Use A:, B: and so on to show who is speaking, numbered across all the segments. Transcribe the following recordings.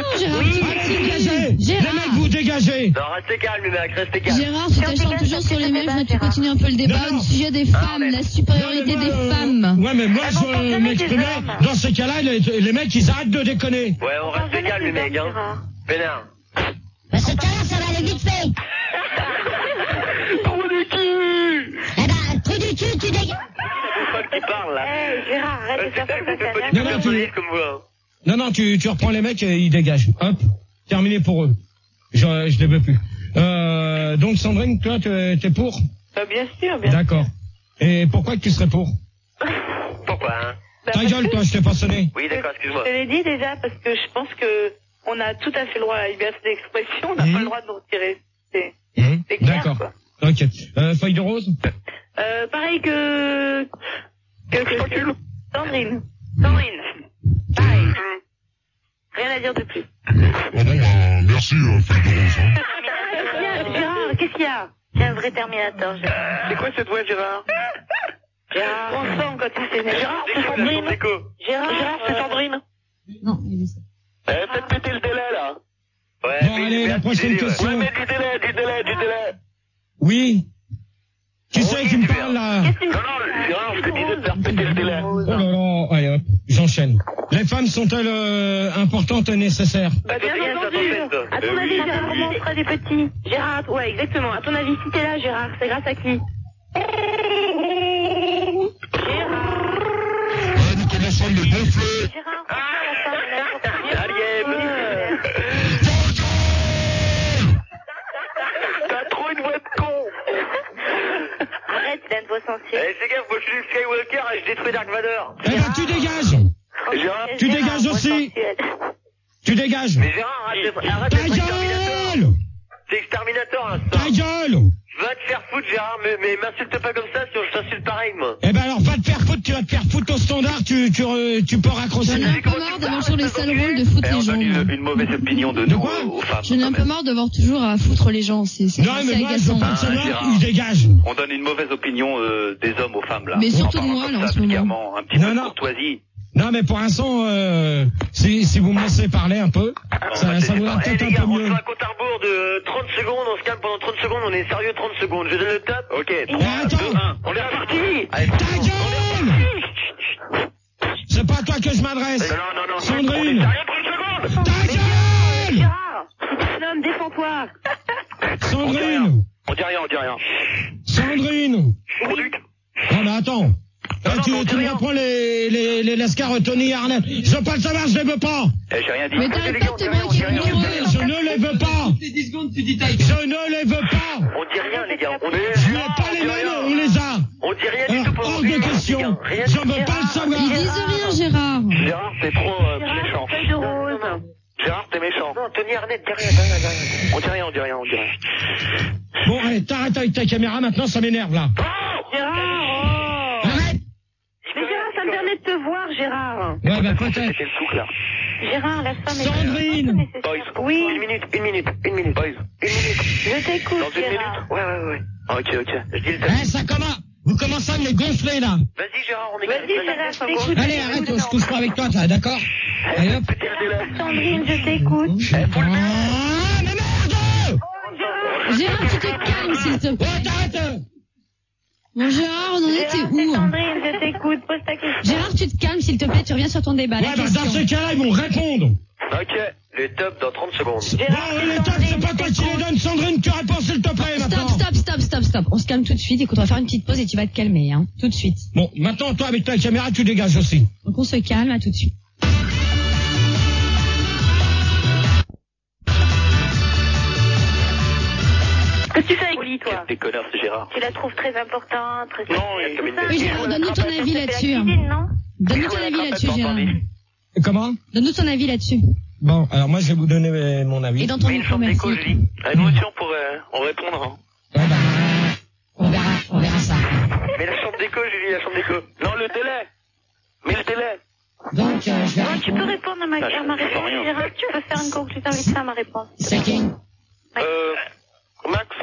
A: Gérard.
B: Oui,
C: dégagez.
A: Gérard.
C: Les mecs, vous dégagez.
B: Non, restez calme, les mecs, restez calme.
A: Gérard, tu t'acharnes toujours sur les mecs, tu continues un peu le débat
C: Non, non.
A: au sujet des femmes, la supériorité des femmes.
C: Ouais, mais moi,
D: Ah, bon,
C: je
D: jamais
C: m'exprimais.
D: des hommes.
C: Dans ces cas-là, les mecs, ils arrêtent de déconner.
B: Ouais, on reste calme, les mecs, hein. Pénard.
E: Bah, ce cas-là, ça va aller vite fait.
B: Trou du cul.
E: Eh ben, trou du cul, tu dégages.
B: C'est pas qui parle, là.
D: Eh, Gérard, arrête de faire ça comme ça.
C: Non, non,
B: comme vous.
C: Non, tu reprends les mecs et ils dégagent. Hop, terminé pour eux. Je les veux plus. Donc, Sandrine, toi, t'es pour?
D: Bien sûr, bien sûr.
C: D'accord. Et pourquoi que tu serais pour?
B: Pourquoi, hein?
C: Ta gueule, toi, je t'ai pas sonné.
B: Oui, d'accord, excuse-moi.
D: Je te l'ai dit déjà parce que je pense que on a tout à fait le droit à la liberté d'expression, on n'a pas le droit de nous retirer. C'est clair,
C: D'accord.
D: quoi.
C: Ok. Feuille de rose?
D: Pareil que Sandrine. Sandrine. Pareil. Rien à dire de plus.
F: Ah bon, merci, feuille de rose. Hein.
D: Gérard, qu'est-ce qu'il y a?
E: C'est un vrai Terminator, Gérard.
B: C'est quoi cette voix, Gérard?
D: Gérard, on sent quand tu s'énerve. Gérard, c'est Sandrine. Gérard, c'est Sandrine.
A: Non, il dit ça.
B: Faites péter le délai, là. Ouais,
C: Bon, allez, la prochaine question.
B: Ouais, mais du délai.
C: Oui. Qui c'est qui me
B: super.
C: parle, là?
B: Non, Gérard, je te disais de faire péter le délai.
C: Oh là là, allez hop, j'enchaîne. Les femmes sont-elles importantes et nécessaires?
D: Bah, bien
B: rien,
D: entendu.
B: ça t'embête.
D: À ton avis, Gérard, comment on fera des petits? Gérard, ouais, exactement. À ton avis, si t'es là, Gérard, c'est grâce à qui? Gérard.
F: Ouais, vous commencez à me gonfler.
D: Gérard, pourquoi la femme,
B: T'as trop une voix de con.
D: Arrête, il a une voix sensible.
B: Eh, fais gaffe, moi je suis Luke Skywalker et je détruis Dark Vador.
C: Eh ben, tu dégages!
B: Gérard,
C: Tu dégages aussi! Tu dégages!
B: mais Gérard, arrête
C: Ta
B: d'être exterminateur.
C: gueule!
B: C'est exterminateur, là,
C: Ta
B: ça.
C: gueule!
B: Va te faire foutre, Gérard, mais m'insulte pas comme ça, sinon je t'insulte pareil, moi.
C: Eh ben alors, va te faire foutre, tu vas te faire foutre au standard, tu peux raccrocher.
A: J'en ai un peu marre d'avoir toujours les sales rôles de foutre les gens. moi.
B: Une mauvaise opinion de
C: De
B: nous
C: quoi
B: aux femmes.
A: J'en ai un peu marre de voir toujours à foutre les gens. C'est
C: Non, mais
A: assez
C: moi, je veux
A: agaçant.
C: pas te savoir,
B: Gérard.
C: ils dégagent.
B: On donne une mauvaise opinion des hommes aux femmes, là.
A: Mais
B: En
A: surtout de
B: parlant
A: moi,
B: comme
A: là,
B: ça,
A: en ce moment.
B: vulgairement, un petit
C: Non,
B: peu de
C: non.
B: courtoisie.
C: Non, mais pour l'instant, si vous me laissez parler un peu, ça vaudra peut-être
B: les gars,
C: un peu
B: on
C: mieux.
B: fait un compte à rebours de 30 secondes, on se calme pendant 30 secondes, on est sérieux 30 secondes. Je donne le top. Ok, 3, 2,
C: attends.
B: 1. On est reparti. Allez,
C: Ta gueule! C'est pas à toi que je m'adresse.
B: Non.
C: Sandrine.
B: On est sérieux 30 secondes.
C: Ta gueule!
D: Gérard, c'est un homme, défends-toi.
C: Sandrine!
B: On dit rien.
C: Sandrine!
B: Conduite.
C: Non, mais attends. Là,
B: non,
C: tu
B: on dit
C: me
B: rien.
C: reprends les lascars Tony Arnett. Je veux pas le savoir, je les veux pas.
B: J'ai rien dit.
A: Mais t'arrêtes pas de te braquer le micro.
C: Je ne les veux pas. Je ne les veux pas.
B: On dit rien, les gars. On
C: Je
B: est
C: n'ai pas les mêmes, on les a.
B: On dit rien du tout
C: Alors,
B: pour
C: hors
B: vous.
C: de question.
B: Rien
C: Je
B: du
C: veux pas le savoir.
A: Ils disent rien, Gérard.
B: Gérard, t'es trop méchant.
D: Feuille de rose.
B: Gérard, t'es méchant. Non, Tony Arnett, dis rien. On dit rien.
C: Bon, allez, t'arrêtes avec ta caméra maintenant, ça m'énerve là.
D: Gérard, oh.
C: Arrête.
D: Mais Gérard, ça me permet de te voir, Gérard.
C: Ouais, bah peut-être.
B: C'était le souk, là.
D: Gérard, la femme est...
C: Sandrine.
B: Boys.
D: Oui.
B: Une minute. Boys.
D: Je t'écoute,
B: Dans une
D: Gérard.
B: minute. Ouais. Ok. Je dis le top.
C: Eh, ça commence. Vous commencez à me les gonfler là.
B: Vas-y, Gérard, on est
D: Vas-y, Gérard, je t'écoute.
C: Allez, arrête, je couche pas avec toi, toi, d'accord? Allez hop.
D: Sandrine, je t'écoute.
C: Ah, mais merde!
A: Gérard, tu te calmes, s'il te plaît.
C: Oh, t'arrêtes!
A: Bon, Gérard, on en était
D: Gérard, c'est
A: où?
D: Sandrine, je t'écoute. Pose ta question.
A: Gérard, tu te calmes, s'il te plaît, tu reviens sur ton débat. La
C: Ouais, bah dans
A: question.
C: ces cas-là, ils vont répondre.
B: Ok, le top dans 30 secondes.
C: Bon, les tops, c'est pas toi qui les donne, Sandrine, tu réponds s'il te plaît maintenant.
A: Stop. On se calme tout de suite. Écoute, on va faire une petite pause et tu vas te calmer, hein. Tout de suite.
C: Bon, maintenant, toi, avec ta caméra, tu dégages aussi.
A: Donc on se calme, à tout de suite.
D: Qu'est-ce que tu fais avec lui, toi?
B: Des connards, c'est Gérard.
D: Tu la trouves très importante, très...
B: Non, il y a
A: Oui, Gérard, donne-nous ton avis là-dessus. hein.
D: Non?
A: Donne-nous ton avis là-dessus, Gérard.
C: Comment?
A: Donne-nous ton avis là-dessus.
C: Bon, alors moi, je vais vous donner mon avis.
A: Et dans ton
B: Mais une
A: micro,
B: chambre
A: merci.
B: d'écho, je dis. Émotion pour en répondre. Hein.
C: Ouais, bah, on verra ça.
B: Mais la chambre d'écho, Julie, la chambre d'écho. Non, le délai. Mais le délai.
C: Donc, je vais
D: Non, tu peux
C: répondre.
D: répondre à ma réponse,
B: rien.
D: Gérard. Tu peux faire une conclusion avec ça à ma réponse.
C: C'est qui?
B: Max.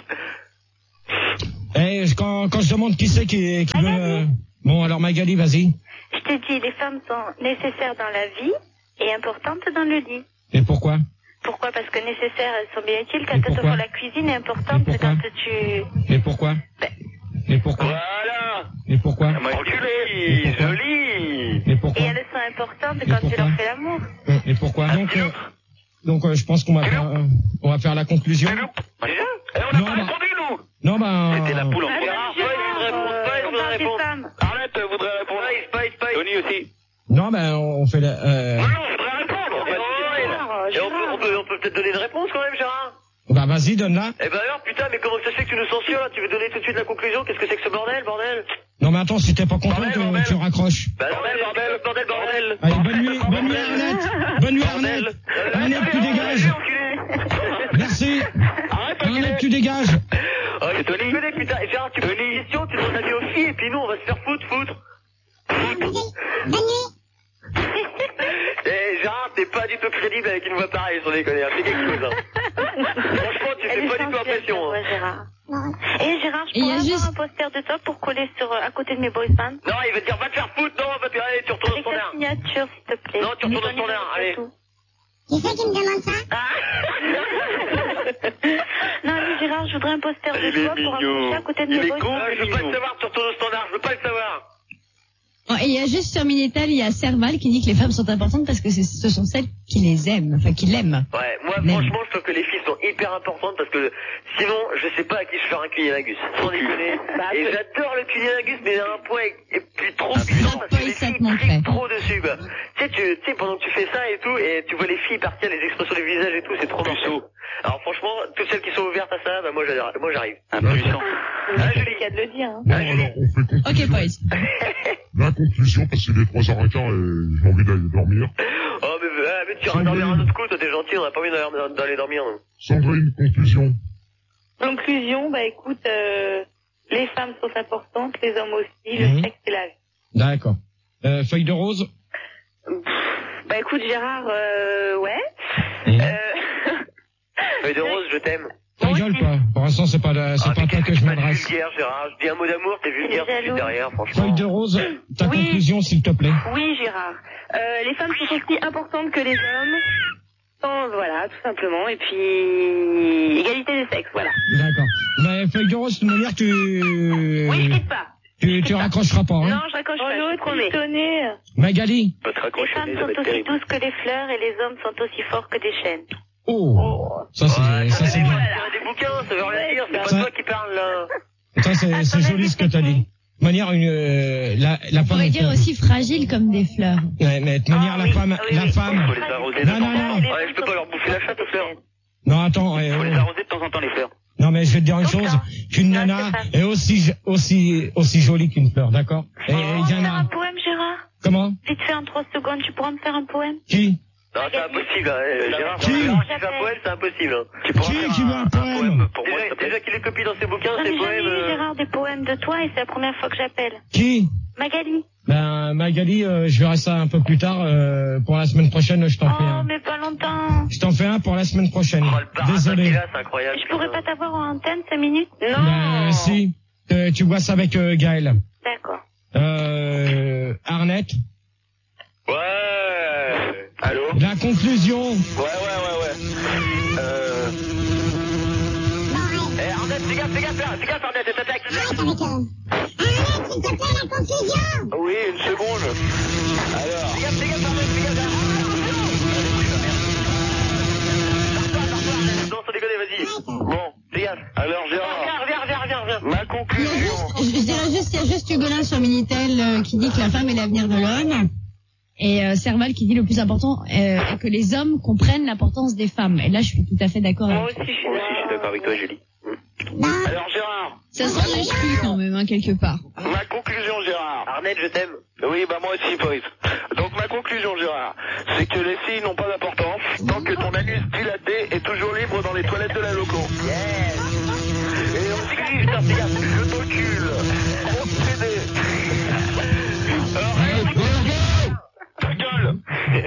C: Eh, quand je demande qui c'est qui veut... Bon, alors Magali, vas-y.
D: Je te dis, les femmes sont nécessaires dans la vie et importantes dans le lit.
C: Et pourquoi?
E: Pourquoi? Parce que nécessaires, elles sont bien utiles. Quand
C: Et
E: elles sont
C: pourquoi?
E: pour la cuisine est importante,
C: Et
E: c'est
C: pourquoi?
E: quand tu...
C: Mais pourquoi? Mais pourquoi?
B: Voilà.
C: Mais pourquoi?
B: Enculé, joli.
C: Mais
E: Et
C: pourquoi?
E: elles sont importantes
C: Et
E: quand tu
C: pourquoi?
E: leur fais l'amour.
C: Et pourquoi? Donc, je pense qu'on va faire la conclusion.
B: On n'a
C: Non,
B: pas
C: bah.
B: répondu, nous.
C: Non, ben.
B: C'était la poule en
D: Gérard,
B: Gérard,
D: on parle des femmes.
B: Arlette voudrait répondre. Spice. Tony aussi.
C: Non, ben, on fait la.
B: Non, je voudrais répondre. Et on peut peut-être donner une réponse quand même, Gérard.
C: Bah, vas-y, donne-la.
B: Eh ben alors, putain, mais comment ça se fait que tu nous censures là? Tu veux donner tout de suite la conclusion? Qu'est-ce que c'est que ce bordel?
C: Non, mais attends, si t'es pas content,
B: Bordel.
C: tu raccroches.
B: Bah bordel.
C: Allez, bonne nuit, Arlette. Bonne nuit, Arlette. Arlette, tu dégages. Merci. Arlette, tu dégages.
B: Oh, c'est Tony. Putain, Gérard, tu poses une question, tu demandes l'avis aux filles, et puis nous, on va se faire foutre. Eh, Gérard, t'es pas du tout crédible avec une voix pareille, sans déconner, hein. C'est quelque chose, hein. Franchement, tu fais pas du tout impression, hein.
E: Gérard. Et Gérard, je
A: Et il y a
E: pourrais
A: juste-
E: avoir un poster de toi pour coller à côté de mes boys bands.
B: Non, il va te dire, va te faire foutre, non, va te dire, allez, tu retournes au
E: Avec ta
B: standard.
E: signature, s'il te plaît.
B: Non, tu retournes au standard, allez.
E: Qui c'est qui me demande ça? Non, mais Gérard, je voudrais un poster de
B: Il est
E: toi pour
B: mignon.
E: accrocher à côté de
B: Il
E: mes
B: est
E: boys
B: con,
E: bands.
B: je veux pas le savoir, tu retournes au standard, je veux pas le savoir.
A: Oh, et il y a juste sur Minitel, il y a Serval qui dit que les femmes sont importantes parce que ce sont celles qui les aiment, enfin qui l'aiment.
B: Ouais, moi,
A: Même.
B: franchement, je trouve que les filles sont hyper importantes parce que sinon, je sais pas à qui je ferai un cunilingus. Sans déconner. Et j'adore le cunilingus, mais à un point, et puis trop puissant parce que les
A: ça te
B: filles
A: manquerait.
B: cliquent trop dessus, quoi. Tu sais, pendant que tu fais ça et tout, et tu vois les filles partir, les expressions du visage et tout, c'est trop marrant. Alors franchement, toutes celles qui sont ouvertes à ça, bah moi j'arrive. Impuissant. Ah,
D: C'est
B: Julie.
D: le cas de le dire. Hein.
F: Bon, alors, on fait conclusion.
A: Ok, boys.
F: La conclusion, parce qu'il est 3h15 et j'ai envie d'aller dormir.
B: Oh, mais tu iras dormir un autre coup, toi t'es gentil, on a pas envie d'aller dormir, non.
F: Sandrine, conclusion.
D: Conclusion, bah écoute, les femmes sont importantes, les hommes aussi, le
C: Mhm.
D: sexe et la vie.
C: D'accord. Feuille de rose.
D: Bah écoute Gérard, ouais.
B: Feuille de rose, je t'aime.
C: Ta gueule, pas. Pour l'instant, c'est pas à toi que je m'adresse.
B: Vulgaire, Gérard. Je dis un mot d'amour, t'es vulgaire tout de suite derrière, franchement.
C: Feuille de rose, ta
D: Oui.
C: conclusion, s'il te plaît.
D: Oui Gérard, les femmes sont aussi importantes que les hommes. Voilà, tout simplement. Et puis, égalité des sexes, voilà.
C: D'accord. Mais feuille de rose, de toute manière,
D: Oui, je quitte pas.
C: tu raccrocheras pas,
D: Non,
C: hein.
D: je raccroche pas, je te promets.
C: Magali.
B: Pas te
E: Les
B: raccrocher,
E: femmes
B: ça
E: sont
B: va être
E: aussi
B: terrible.
E: douces que les fleurs et les hommes sont aussi forts que des chênes.
C: Oh. Ça,
B: Ouais,
C: c'est
B: c'est
C: bien.
B: des bouquins, ça veut rien dire, c'est pas
C: Ça-
B: toi qui parle, là.
C: Ça, c'est joli ce que t'as dit. De manière, la
A: On
C: femme.
A: pourrait dire aussi fragile comme des fleurs.
C: Ouais, mais de manière, la femme.
B: Faut les arroser de
C: Non,
B: temps
C: non,
B: en temps.
C: non.
B: Ouais, je peux pas leur bouffer la chatte aux fleurs.
C: Non, attends.
B: Faut les arroser de temps en temps, les fleurs.
C: Non, mais je vais te dire une chose. Qu'une
E: Non,
C: nana
E: c'est
C: est aussi jolie qu'une fleur, d'accord? Et
E: Tu
C: il
E: pourras
C: y
E: me
C: en
E: faire un
C: a.
E: poème, Gérard?
C: Comment?
E: Vite fait, en 3 secondes, tu pourras me faire un poème?
C: Qui?
B: Non, c'est impossible, hein. Gérard,
C: Qui
B: Gérard, qui fait un poème, c'est impossible, hein. Tu pourras faire
C: Qui veut un poème?
B: pour moi, déjà qu'il est copié dans ses bouquins,
E: J'en
B: ses
E: ai jamais eu,
B: poèmes.
E: Gérard, des poèmes de toi et c'est la première fois que j'appelle.
C: Qui?
E: Magali.
C: Ben, Magali, je verrai ça un peu plus tard. Pour la semaine prochaine, je t'en fais
E: Oh,
C: un.
E: mais pas longtemps.
C: Je t'en fais un pour la semaine prochaine.
B: Oh, le baratin
C: Désolé.
B: qu'il a, c'est incroyable.
E: Je pourrais pas t'avoir en antenne 5 minutes?
C: Ben, si. Tu vois ça avec Gaël.
E: D'accord.
C: Arnette.
B: Ouais. Allô?
C: La conclusion.
B: Ouais. Eh, Arnette, fais gaffe, Arnette, elle t'attaque.
E: Arrête, s'il te plaît, la conclusion.
B: Oui, une seconde. Alors. Fais gaffe, Arnette. Non, sans déconner, vas-y. Bon, fais gaffe. Alors, Gérard. Viens. Ma conclusion.
A: Je dirais juste, il y a juste Hugolin sur Minitel qui dit que la femme est l'avenir de l'homme. Et Serval qui dit le plus important est que les hommes comprennent l'importance des femmes. Et là, je suis tout à fait d'accord
D: Moi
A: avec
D: aussi, je suis
B: Moi aussi, je suis d'accord avec toi, Julie. Alors, Gérard.
A: ça. Ça s'en lâche plus quand même, hein, quelque part.
B: Ma conclusion, Gérard. Arnette, je t'aime. Oui, bah moi aussi, Boris. Donc ma conclusion, Gérard, c'est que les filles n'ont pas d'importance tant que ton anus dilaté est toujours libre dans les toilettes de la loco. Yes. Et aussi, putain, fais gaffe, je t'encule. Procédé. Ta gueule.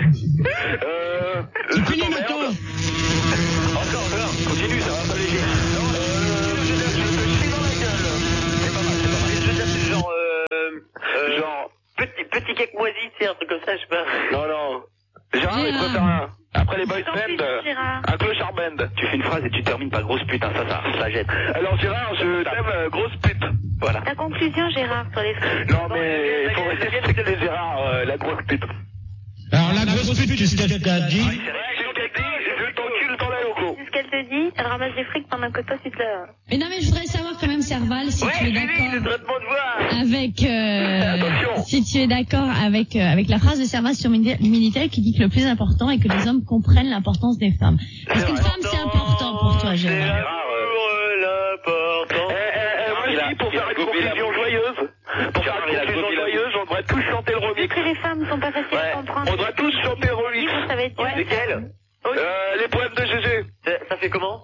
C: C'est fini maintenant.
B: Encore, continue, ça va pas léger. Je te chie dans la gueule. C'est pas mal. Je veux dire, c'est genre, petit cake moisi, tu sais, un truc comme ça, je sais pas. Non. Gérard, il te faire Après les boys
D: T'en
B: band,
D: fais, Gérard.
B: un clochard band.
G: Tu fais une phrase et tu termines par grosse pute, hein, ça jette.
B: Alors Gérard, je t'aime grosse pute.
G: Voilà.
D: Ta conclusion, Gérard, sur les femmes.
B: Non mais il faut respecter Gérard, la grosse pute.
C: Alors la grosse pute, qu'est-ce qu'elle t'a dit?
B: Je t'encule dans la loco.
D: C'est ce qu'elle te dit, elle ramasse des frics pendant que toi tu te lèves.
A: Mais non, mais je voudrais savoir quand même, Serval, si tu es d'accord
B: traitement de voix.
A: avec,
B: Attention.
A: si tu es d'accord avec la phrase de Serval sur Minitel qui dit que le plus important est que les hommes comprennent l'importance des femmes. Est-ce qu'une femme c'est important pour toi, Gérard?
B: Moi je dis pour faire une conclusion joyeuse, on devrait tous chanter le
D: Vu
B: remix.
D: que les femmes sont pas faciles à comprendre.
B: On devrait tous chanter le remix.
D: Ça va être dur.
G: Lesquels?
B: Les poèmes de GG.
G: Ça fait comment?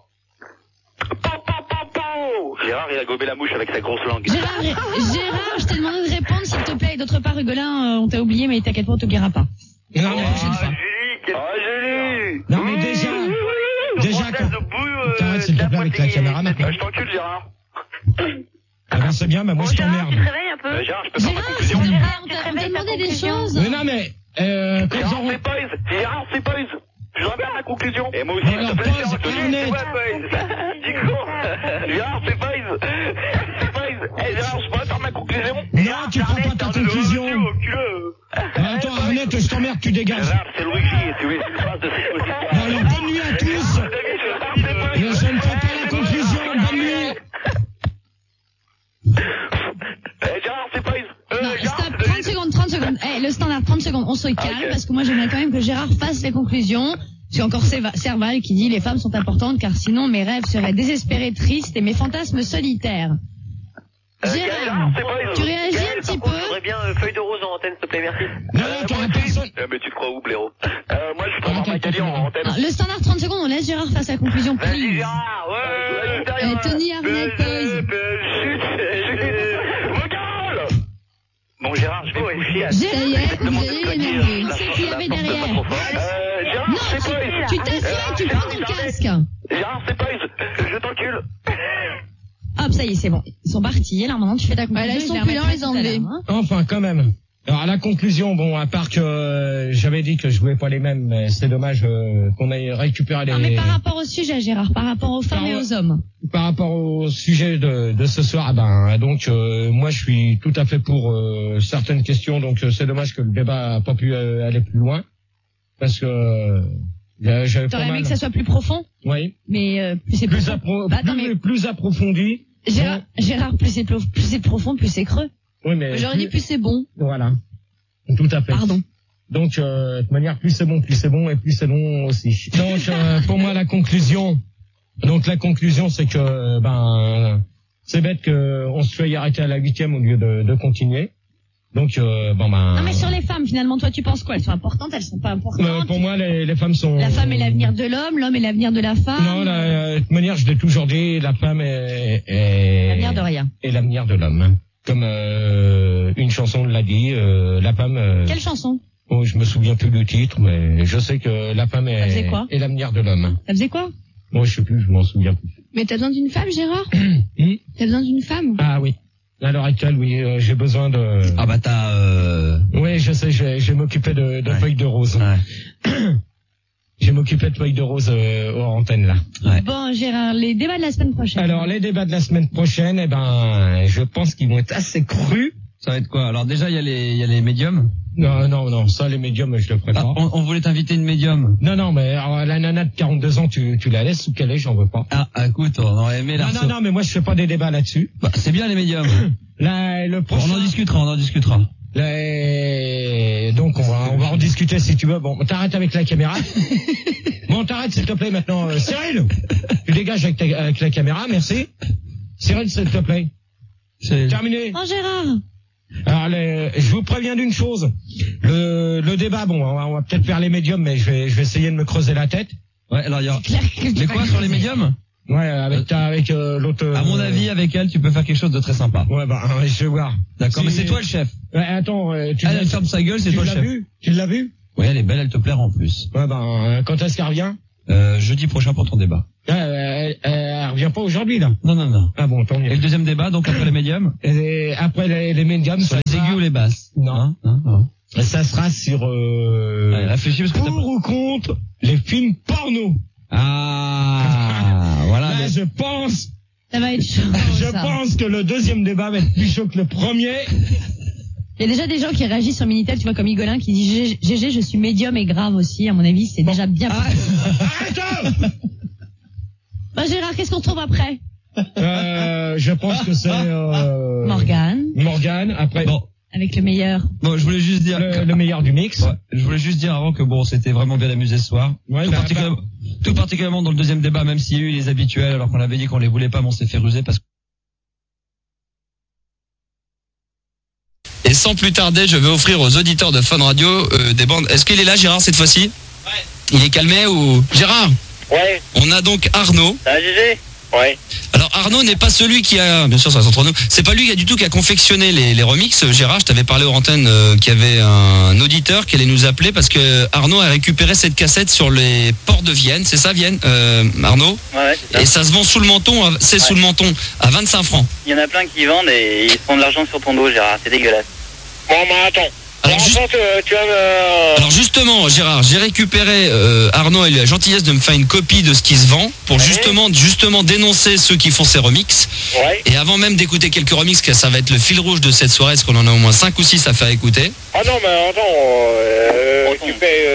B: Pau.
G: Gérard, il a gobé la mouche avec sa grosse langue.
A: Gérard, je t'ai demandé de répondre, s'il te plaît. Et d'autre part, Hugolin, on t'a oublié, mais t'inquiète pas, on t'oubliera pas.
C: Non, mais la prochaine fois.
B: Julie.
C: Non, mais déjà, t'arrêtes s'il te plaît avec la caméra maintenant.
B: Je t'encule, Gérard.
C: Ah ben c'est bien, mais moi je
D: Gérard,
C: t'emmerde.
D: tu te réveilles un peu.
G: Gérard, je peux faire ma
A: Gérard,
G: conclusion?
A: s'il te plaît,
D: Gérard,
A: on
D: tu
A: t'a
D: te réveilles,
A: demandé
D: ta
A: des
D: conclusion.
A: choses.
C: Mais non, mais, quand
B: Gérard,
C: on...
B: c'est Boys. Gérard, c'est Boys. Je rappelle ma conclusion.
G: Et moi aussi,
C: Alors,
G: s'il te plaît,
C: pause,
G: Gérard,
C: Arnett.
B: Du coup, Gérard, c'est Boys. C'est Boys. Eh, Gérard, je pourrais faire ma conclusion?
C: Non, tu prends pas ta conclusion. Attends, Arnett, je t'emmerde, tu dégages.
G: Gérard, c'est Luigi, tu veux une phrase de cette
C: Bon, alors, bonne nuit à tous. Je ne fais pas la conclusion, bonne nuit.
B: Gérard, c'est Boys.
A: Non,
B: Gérard,
A: stop, 30 secondes. Eh, le standard, 30 secondes, on se calme,
B: Ok.
A: parce que moi j'aimerais quand même que Gérard fasse les conclusions. C'est encore Serval qui dit les femmes sont importantes car sinon mes rêves seraient désespérés, tristes et mes fantasmes solitaires. Gérard,
B: c'est Boys.
A: tu réagis un petit peu?
G: J'aurais bien feuille de rose en antenne, s'il te plaît, merci.
C: Non, t'auras personne.
G: Mais tu te crois où, blaireau?
B: Moi, je prends Magali en antenne.
A: Non, le standard 30 secondes, on laisse Gérard faire sa conclusion,
B: Vas-y,
A: please.
B: Gérard, ouais.
A: Tony Arnett, pause.
G: Bon, Gérard, je vais me coucher à...
A: Ça y est, vous allez l'énerver. C'est qui y avait derrière.
B: Gérard,
A: Non,
B: c'est Boys.
A: tu t'assieds, tu prends ton casque.
B: Gérard, c'est Boys. Je t'encule.
A: Hop, ça y est, c'est bon. Ils sont partis. Alors maintenant, tu fais ta conclusion.
H: Voilà, ils sont
A: je
H: plus là, on les
A: remettrai
H: a
A: tout à
H: enlevés.
A: l'heure, hein.
C: Enfin, quand même. Alors, à la conclusion, bon, à part que j'avais dit que je jouais pas les mêmes, mais c'est dommage qu'on ait récupéré les...
A: Non, mais par rapport au sujet, Gérard, par rapport aux femmes et aux hommes.
C: Par rapport au sujet de ce soir, donc moi je suis tout à fait pour certaines questions, donc c'est dommage que le débat a pas pu aller plus loin, parce que j'avais pas
A: T'aurais aimé
C: mal...
A: que ça soit plus profond,
C: Oui,
A: mais plus c'est
C: plus,
A: profond. Bah, attends, mais
C: plus approfondi.
A: Gérard, plus c'est profond, plus c'est creux.
C: Oui, mais
A: J'aurais dit plus c'est bon.
C: Voilà, tout à fait.
A: Pardon.
C: Donc de toute manière, plus c'est bon et plus c'est long aussi. Donc pour moi la conclusion, c'est que c'est bête que on se fait arrêter à la 8e au lieu de continuer. Donc
A: Non, mais sur les femmes, finalement, toi, tu penses quoi? Elles sont importantes, elles sont pas importantes?
C: pour moi les femmes sont...
A: La femme est l'avenir de l'homme est l'avenir de la femme.
C: Non, de toute manière, je l'ai toujours dit, la femme est
A: L'avenir de rien.
C: est l'avenir de l'homme. Comme une chanson l'a dit, la femme...
A: Quelle chanson?
C: Oh, je me souviens plus du titre, mais je sais que la femme
A: Ça faisait quoi
C: est l'avenir de l'homme.
A: Ça faisait quoi?
C: Moi, je sais plus, je m'en souviens plus.
H: Mais t'as besoin d'une femme, Gérard?
C: Hmm?
H: T'as besoin d'une femme?
C: Ah oui. À l'heure actuelle, oui, j'ai besoin de...
I: Ah bah
C: Oui, je sais, je vais m'occuper de feuilles de rose.
I: Ouais.
C: Je vais m'occuper de feuilles de rose hors antenne, là.
I: Ouais.
A: Bon, Gérard, les débats de la semaine prochaine.
C: Alors, les débats de la semaine prochaine, je pense qu'ils vont être assez crus.
I: Ça va être quoi? Alors déjà, il y a les médiums.
C: Non, ça, les médiums, je le ferai
I: Ah,
C: pas.
I: on voulait t'inviter une médium.
C: Non, mais alors, la nana de 42 ans, tu la laisses ou qu'elle est, j'en veux pas.
I: Ah, écoute, on aurait aimé la
C: Non, mais moi, je fais pas des débats là-dessus.
I: Bah, c'est bien les médiums.
C: Là, le
I: Bon,
C: prochain...
I: on en discutera.
C: Donc, on va en discuter si tu veux. Bon, t'arrêtes avec la caméra. Bon, t'arrêtes, s'il te plaît, maintenant. Cyril, tu dégages avec la caméra, merci. Cyril, s'il te plaît.
I: C'est
C: Terminé.
A: Oh, Gérard.
C: Alors, je vous préviens d'une chose. Le débat, bon, on va peut-être faire les médiums, mais je vais essayer de me creuser la tête.
I: Ouais, alors il y a...
A: Claire que tu
I: Mais
A: vas
I: quoi sur les
A: creuser.
I: médiums?
C: Ouais, avec l'autre...
I: À mon avis, avec elle, tu peux faire quelque chose de très sympa.
C: Ouais, je vais voir.
I: D'accord, mais c'est toi le chef.
C: Ouais, attends,
I: Elle ferme sa gueule, c'est toi le chef.
C: Tu l'as vu?
I: Oui, elle est belle, elle te plaira en plus.
C: Ouais, quand est-ce qu'elle revient?
I: Jeudi prochain pour ton débat.
C: Elle revient pas aujourd'hui, là.
I: Non.
C: Ah bon, tant mieux.
I: Et le deuxième débat, donc après les médiums?
C: Et après les médiums,
I: Sur
C: ça
I: les
C: sera...
I: aigus ou les basses?
C: Non.
I: Non.
C: Ça sera sur
I: Allez, réfléchis parce que
C: pour ou contre Les films porno.
I: Ah, voilà.
C: Là, je pense,
A: Ça va être chaud.
C: je
A: ça.
C: pense que le deuxième débat va être plus chaud que le premier.
A: Il y a déjà des gens qui réagissent sur Minitel, tu vois, comme Igolin qui dit GG, je suis médium et grave aussi. À mon avis, c'est déjà bien.
C: Attends!
A: Bah, Gérard, qu'est-ce qu'on trouve après?
C: Je pense que c'est Morgane. Après,
I: Bon,
A: Avec le meilleur.
I: bon, je voulais juste dire.
C: le meilleur du mix.
I: Ouais, je voulais juste dire avant que bon, c'était vraiment bien amusé ce soir.
C: Ouais,
I: Tout particulièrement dans le deuxième débat, même s'il y a eu les habituels, alors qu'on avait dit qu'on les voulait pas, mais on s'est fait ruser parce que. Et sans plus tarder, je vais offrir aux auditeurs de Fun Radio des bandes. Est-ce qu'il est là, Gérard, cette fois-ci?
G: Ouais.
I: Il est calmé ou Gérard?
G: Ouais.
I: On a donc Arnaud.
G: Ça va, GG? Ouais.
I: Alors Arnaud n'est pas celui qui a, bien sûr ça reste entre nous, c'est pas lui du tout qui a confectionné les remixes. Gérard, je t'avais parlé aux antennes qu'il y avait un auditeur qui allait nous appeler parce que Arnaud a récupéré cette cassette sur les ports de Vienne, c'est ça Vienne, Arnaud?
G: Ouais, c'est ça.
I: Et ça se vend sous le menton, c'est sous le menton, à 25 francs.
G: Il y en a plein qui vendent et ils font de l'argent sur ton dos, Gérard. C'est dégueulasse.
B: Bon, bah attends.
I: Alors,
B: Par
I: juste-
B: contre, tu vas me...
I: Alors justement, Gérard, j'ai récupéré Arnaud a eu la gentillesse de me faire une copie de ce qui se vend pour justement dénoncer ceux qui font ces remixes.
B: Ouais.
I: Et avant même d'écouter quelques remixes, que ça va être le fil rouge de cette soirée, parce qu'on en a au moins 5 ou 6 à faire écouter.
B: Ah non, mais attends,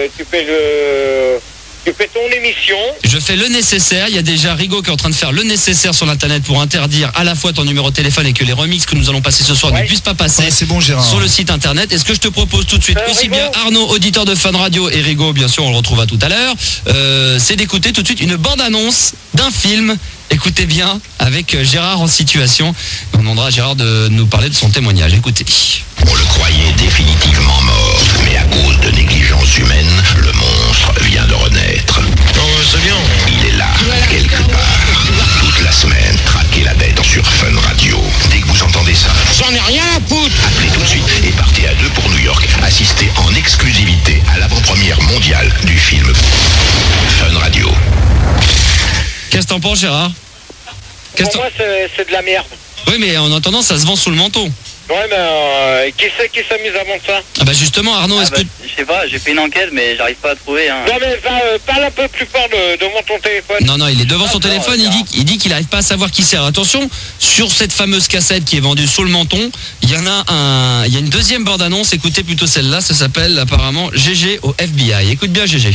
B: tu fais ton émission.
I: Je fais le nécessaire. Il y a déjà Rigaud qui est en train de faire le nécessaire sur l'internet pour interdire à la fois ton numéro de téléphone et que les remixes que nous allons passer ce soir ne puissent pas passer
J: Ouais, c'est bon, Gérard.
I: sur le site internet. Et ce que je te propose tout de suite, aussi
B: Rigaud.
I: bien Arnaud, auditeur de Fun Radio, et Rigaud, bien sûr, on le retrouvera tout à l'heure, c'est d'écouter tout de suite une bande-annonce d'un film. Écoutez bien, avec Gérard en situation. On demandera à Gérard de nous parler de son témoignage. Écoutez.
K: On le croyait définitivement mort, mais à cause de négligence humaine, le monstre vient de renaître.
F: c'est bien.
K: Il est là, quelque part. Toute la semaine, traquez la bête sur Fun Radio. Dès que vous entendez ça,
B: J'en ai rien à foutre.
K: appelez tout de suite et partez à 2 pour New York. Assistez en exclusivité à l'avant-première mondiale du film Fun Radio.
I: Qu'est-ce que t'en penses, Gérard?
B: Pour moi, c'est de la merde.
I: Oui, mais en attendant, ça se vend sous le menton.
B: Ouais, mais qui c'est qui s'amuse à vendre ça?
I: Ah bah justement, Arnaud, est-ce que...
G: Je sais pas, j'ai fait une enquête, mais j'arrive pas à trouver. Hein.
B: Non, mais parle un peu plus fort devant ton téléphone.
I: Non, il est devant son
G: non,
I: téléphone, il dit qu'il n'arrive pas à savoir qui c'est. Alors, attention, sur cette fameuse cassette qui est vendue sous le menton, il y a une deuxième bande-annonce, écoutez plutôt celle-là, ça s'appelle apparemment GG au FBI. Écoute bien GG.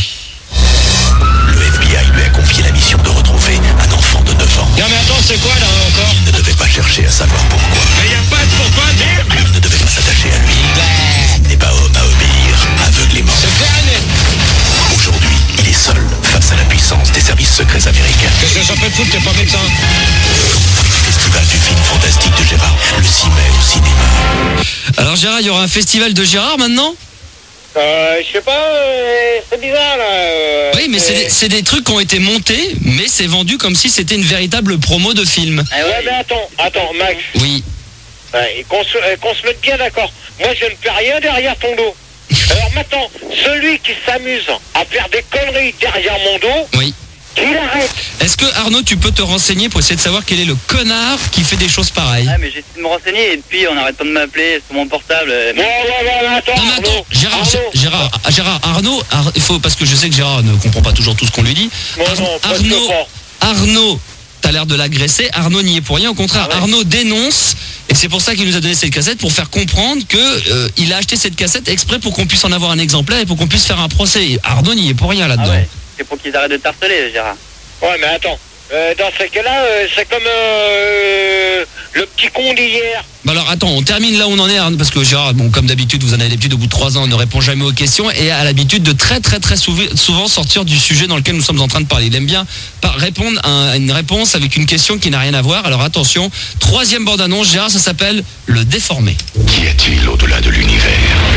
K: Le FBI lui a confié la mission de retrouver un enfant de 9 ans.
C: Non mais attends, c'est quoi là encore?
K: Il ne devait pas chercher à savoir pourquoi.
C: Mais y a pas de pourquoi, merde.
K: Il ne devait pas s'attacher à lui. Il n'est pas homme à obéir aveuglément.
C: C'est clair et net.
K: Aujourd'hui, il est seul face à la puissance des services secrets américains.
C: Qu'est-ce que ça peut te foutre, t'es pas médecin?
K: Festival du film fantastique de Gérard, le 6 mai au cinéma.
I: Alors Gérard, il y aura un festival de Gérard maintenant?
B: Je sais pas, c'est bizarre là.
I: Oui, mais c'est des trucs qui ont été montés, mais c'est vendu comme si c'était une véritable promo de film.
G: Ah
B: Ouais, mais attends, Max.
I: Oui.
B: Qu'on se mette bien d'accord. Moi, je ne fais rien derrière ton dos. Alors maintenant, celui qui s'amuse à faire des conneries derrière mon dos,
I: Oui.
B: qu'il arrête.
I: Est-ce que Arnaud, tu peux te renseigner pour essayer de savoir quel est le connard qui fait des choses pareilles?
G: Ah, mais j'ai essayé de me renseigner et depuis on n'arrête pas de m'appeler sur mon portable.
B: Ouais, attends.
I: Non mais attends,
B: Arnaud.
I: Gérard, Arnaud, il faut, parce que je sais que Gérard ne comprend pas toujours tout ce qu'on lui dit.
B: Non, pas de
I: Arnaud, t'as l'air de l'agresser. Arnaud n'y est pour rien, au contraire.
G: Ah ouais.
I: Arnaud dénonce, et c'est pour ça qu'il nous a donné cette cassette, pour faire comprendre que il a acheté cette cassette exprès pour qu'on puisse en avoir un exemplaire et pour qu'on puisse faire un procès. Et Arnaud n'y est pour rien là-dedans.
G: Ah ouais. C'est pour qu'ils arrêtent de t'harceler, Gérard.
B: Ouais, mais attends. Dans ce cas-là, c'est comme le petit con d'hier.
I: Bah alors attends, on termine là où on en est, Arnaud, parce que Gérard, bon, comme d'habitude, vous en avez l'habitude, au bout de 3 ans, ne répond jamais aux questions et a l'habitude de très souvent sortir du sujet dans lequel nous sommes en train de parler. Il aime bien répondre à une réponse avec une question qui n'a rien à voir. Alors attention, 3e bande-annonce, Gérard, ça s'appelle Le Déformé.
K: Qu'y a-t-il au-delà de l'univers?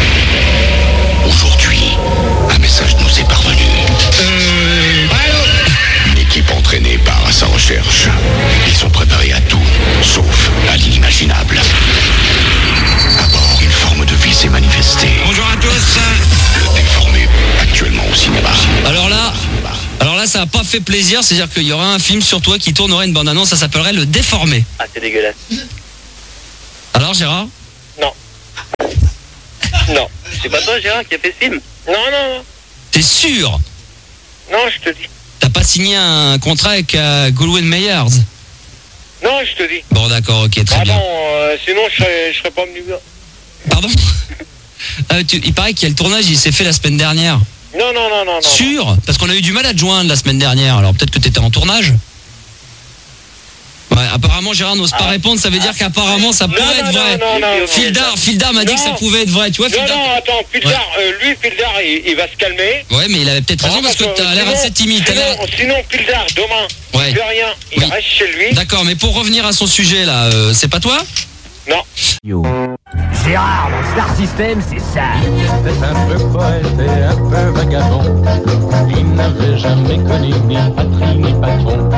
K: Aujourd'hui, un message nous est parvenu. Une équipe entraînée par sa recherche. Ils sont préparés à tout, sauf à l'inimaginable. À bord, une forme de vie s'est manifestée.
C: Bonjour à tous.
K: Le Déformé, actuellement au cinéma.
I: Alors là, ça n'a pas fait plaisir, c'est-à-dire qu'il y aura un film sur toi qui tournerait une bande-annonce, ça s'appellerait Le Déformé.
G: Ah, c'est dégueulasse.
I: Alors Gérard?
B: Non.
G: C'est pas toi, Gérard, qui a fait ce film?
B: Non.
I: T'es sûr?
B: Non, je te dis.
I: T'as pas signé un contrat avec Goldwyn Mayers?
B: Non, je te dis.
I: Bon, d'accord, ok, très bien.
B: Sinon je serais pas venu.
I: Pardon? Il paraît qu'il y a le tournage, il s'est fait la semaine dernière.
B: Non.
I: Sûr? Parce qu'on a eu du mal à te joindre la semaine dernière, alors peut-être que t'étais en tournage? Ouais, apparemment Gérard n'ose pas répondre, ça veut dire qu'apparemment ça pourrait être vrai. Fildar m'a dit que ça pouvait être vrai, tu vois. Fildar.
B: Non, attends, Fildar, Fildar, il va se calmer.
I: Ouais, mais il avait peut-être raison parce que t'as l'air assez timide.
B: Sinon, Fildar, demain, il fait rien, il reste chez lui.
I: D'accord, mais pour revenir à son sujet là, c'est pas toi?
B: Non.
J: Gérard, dans Star System, c'est ça.
L: C'était un peu poète et un peu vagabond. Il n'avait jamais connu ni patrie ni patron.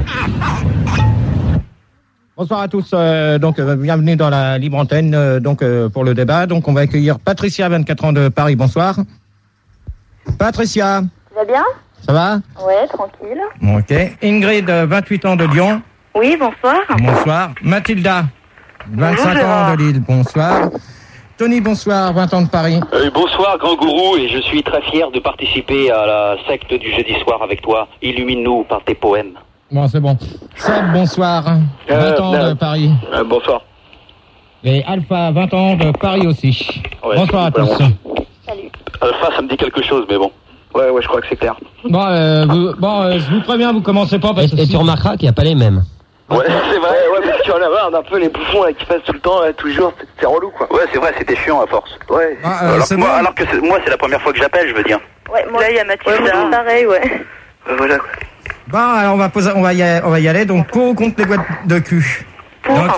C: Bonsoir à tous, bienvenue dans la libre antenne pour le débat. Donc on va accueillir Patricia, 24 ans de Paris. Bonsoir. Patricia.
D: Tu vas bien?
C: Ça va?
D: Ouais, tranquille.
C: Ok. Ingrid, 28 ans de Lyon.
D: Oui, bonsoir.
C: Bonsoir. Mathilda, 25 ans de Lille. Bonsoir. Tony, bonsoir, 20 ans de Paris.
M: Bonsoir, grand gourou, et je suis très fier de participer à la secte du jeudi soir avec toi. Illumine-nous par tes poèmes.
C: Bon, c'est bon. Seb, bonsoir. 20 ans de Paris.
M: Bonsoir.
C: Et Alpha, 20 ans de Paris aussi.
M: Ouais,
C: bonsoir à tous.
D: Salut.
M: Alpha, ça me dit quelque chose, mais bon. Ouais, je crois que c'est clair.
C: Je vous préviens, vous commencez pas parce que...
J: Et tu remarqueras qu'il n'y a pas les mêmes.
M: Ouais, c'est vrai, parce qu'il y en a marre d'un peu les bouffons là, qui passent tout le temps, là, toujours, c'est relou quoi. Ouais, c'est vrai, c'était chiant à force. Ouais. Alors que moi, c'est la première fois que j'appelle, je veux dire.
D: Ouais, moi, là, il y a Mathilda. Pareil, ouais.
M: Voilà quoi.
C: Bon, alors on va y aller. Donc, pour ou contre les boîtes de cul?
D: Pour.
C: Alors,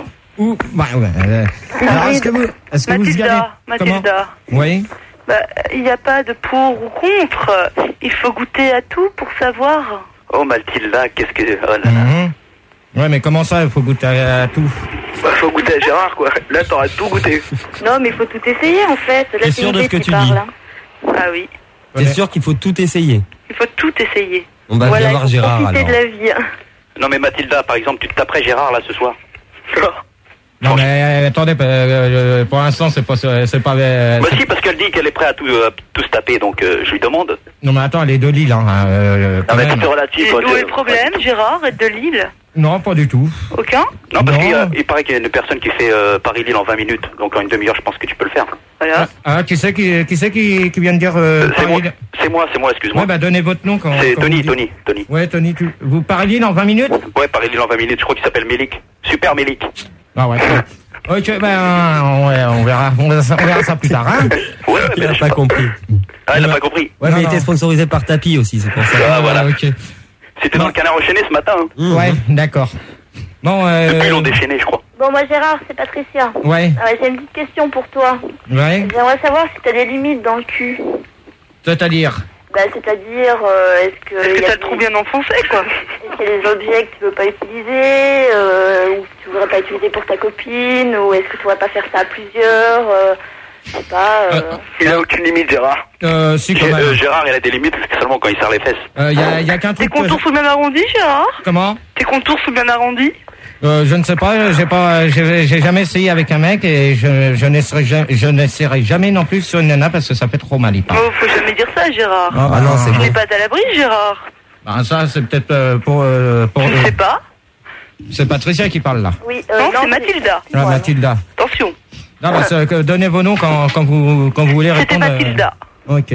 C: est-ce que vous y allez?
D: Mathilda.
C: Oui.
D: Il n'y a pas de pour ou contre. Il faut goûter à tout pour savoir.
M: Oh, Mathilda, qu'est-ce que... Oh là là.
C: Ouais, mais comment ça, il faut goûter à tout?
M: Faut goûter à Gérard, quoi. Là, t'aurais tout goûté.
D: Non, mais il faut tout essayer, en fait.
J: T'es sûr de ce que tu dis?
D: Ah oui.
J: T'es sûr qu'il faut tout essayer?
D: Il faut tout essayer.
J: On va bien voir Gérard, alors.
D: De la vie.
M: Non, mais Mathilda, par exemple, tu te taperais Gérard, là, ce soir?
C: Non, mais attendez, pour l'instant, c'est pas...
M: Bah si, parce qu'elle dit qu'elle est prête à tout se taper, donc je lui demande.
C: Non, mais attends, elle est de Lille, hein.
M: Non, mais tout est relatif.
D: Où est le problème, Gérard, être de Lille?
C: Non, pas du tout.
D: Aucun?
M: Non, parce qu'il paraît qu'il y a une personne qui fait Paris-Lille en 20 minutes, donc en une demi-heure, je pense que tu peux le faire.
D: Voilà.
C: Qui c'est qui vient de dire
M: C'est moi, excuse-moi.
C: Ouais, donnez votre nom quand...
M: C'est Tony.
C: Ouais, Tony, vous Paris-Lille en 20 minutes?
M: Ouais, Paris-Lille en 20 minutes, je crois qu'il s'appelle Mélic. Super Mélic.
C: Ah ouais. Ok, on verra ça plus tard, hein.
M: Ouais,
J: il a pas compris.
M: Ah, il a pas compris.
J: Ouais, mais il était sponsorisé par Tapi aussi, c'est pour ça.
M: Ah, voilà.
C: Ok.
M: C'était dans le Canard enchaîné ce matin. Hein.
C: Ouais, d'accord. Bon,
M: depuis, ils l'ont déchaîné, je crois.
D: Bon, moi, Gérard, c'est Patricia.
C: Ouais.
D: J'ai une petite question pour toi.
C: Ouais.
D: J'aimerais savoir si t'as des limites dans le cul.
C: C'est-à-dire?
D: C'est-à-dire, est-ce que t'as trop bien enfoncé, quoi? Est-ce qu'il y a des objets que tu veux pas utiliser, ou que tu voudrais pas utiliser pour ta copine, ou est-ce que tu voudrais pas faire ça à plusieurs, je sais pas,
M: Il a aucune limite, Gérard.
C: Si, quand même.
M: Gérard, il a des limites seulement quand il serre les fesses.
C: Y a qu'un truc...
D: Tes contours sont bien arrondis, Gérard?
C: Comment?
D: Tes contours sont bien arrondis?
C: Je ne sais pas, j'ai jamais essayé avec un mec et je n'essaierai jamais non plus sur une nana parce que ça fait trop mal, il parle.
D: Oh, faut jamais dire ça, Gérard.
C: Ah non, c'est
D: tu n'es pas à l'abri, Gérard.
C: Ça, c'est peut-être pour
D: je sais pas.
C: C'est Patricia qui parle là.
D: Oui, non, c'est Mathilda.
C: Voilà. Mathilda.
D: Attention.
C: Non, donnez vos noms quand vous voulez répondre.
D: C'était Mathilda.
C: Ok.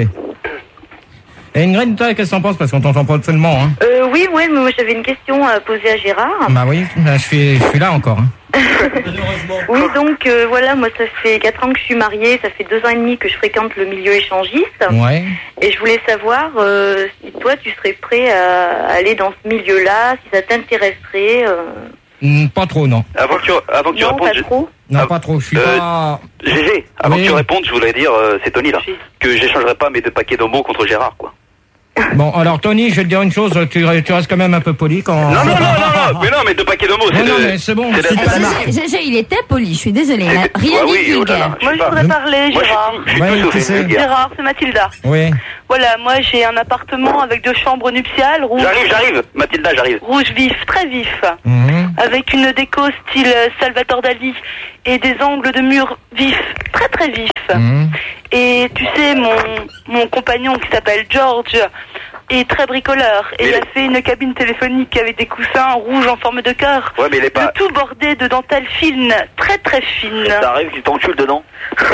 C: Et Ingrid, toi, qu'est-ce que t'en penses? Parce qu'on t'entend pas absolument, hein.
D: Oui, mais moi j'avais une question à poser à Gérard.
C: Bah oui, je suis là encore, hein.
D: Oui, donc voilà, moi ça fait 4 ans que je suis mariée, ça fait 2 ans et demi que je fréquente le milieu échangiste.
C: Ouais.
D: Et je voulais savoir si toi tu serais prêt à aller dans ce milieu-là, si ça t'intéresserait.
C: Pas trop, non.
M: Avant que tu répondes,
D: pas trop.
C: Non, pas trop, je suis pas...
M: GG, avant que tu répondes, je voudrais dire, c'est Tony là, que j'échangerai pas mes 2 paquets d'homos contre Gérard, quoi.
C: Bon, alors Tony, je vais te dire une chose, tu restes quand même un peu poli quand...
M: Non, mais 2 paquets d'homos,
C: c'est... Non, mais c'est bon.
A: GG, il était poli, je suis désolée, il n'a rien dit de vulgaire.
D: Moi, je voudrais parler, Gérard. Gérard, c'est Mathilda.
C: Oui.
D: Voilà, moi, j'ai un appartement avec 2 chambres nuptiales, rouge...
M: J'arrive, Mathilda, j'arrive.
D: Rouge vif, très vif, avec une déco style Salvatore Dali et des angles de mur vifs, très très vifs. Et tu sais, mon compagnon qui s'appelle George est très bricoleur. Et il a fait une cabine téléphonique avec des coussins rouges en forme de cœur.
M: Ouais, mais il est pas...
D: Le tout bordé de dentelle fine, très très fine.
M: Ça arrive qu'il t'encule dedans.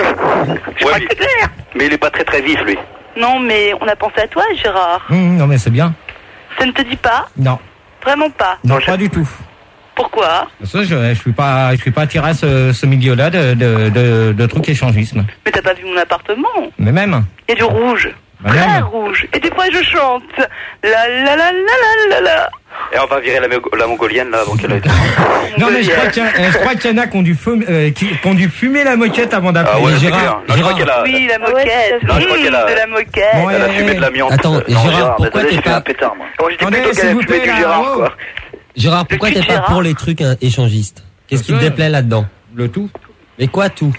M: Ouais, mais il est pas très très vif, lui.
D: Non, mais on a pensé à toi, Gérard.
C: Non, mais c'est bien.
D: Ça ne te dit pas?
C: Non.
D: Vraiment pas?
C: Non, pas du tout.
D: Pourquoi?
C: Parce que je suis pas attiré à ce milieu-là de trucs échangisme.
D: Mais t'as pas vu mon appartement?
C: Mais même.
D: Il y a du rouge.
C: Bah
D: très
C: même.
D: rouge. Et des fois je chante. La la la la la la la.
M: Et on va virer la mongolienne là avant qu'elle ait...
C: Non mais je crois qu'il y en a qui ont dû fumer la moquette avant d'appeler.
M: Ah ouais,
C: Gérard.
M: Je crois qu'elle a...
D: Oui, la moquette.
M: Non, je crois qu'elle a...
D: de la moquette.
C: Bon,
M: elle a fumé de l'amiante.
N: Attends, Gérard, pourquoi t'es pas...
M: Moi j'ai dit plutôt qu'elle a fumé du Gérard, quoi.
N: Gérard, pourquoi t'es pas pour les trucs échangistes? Qu'est-ce qui te déplaît là-dedans?
C: Le tout.
N: Mais quoi tout?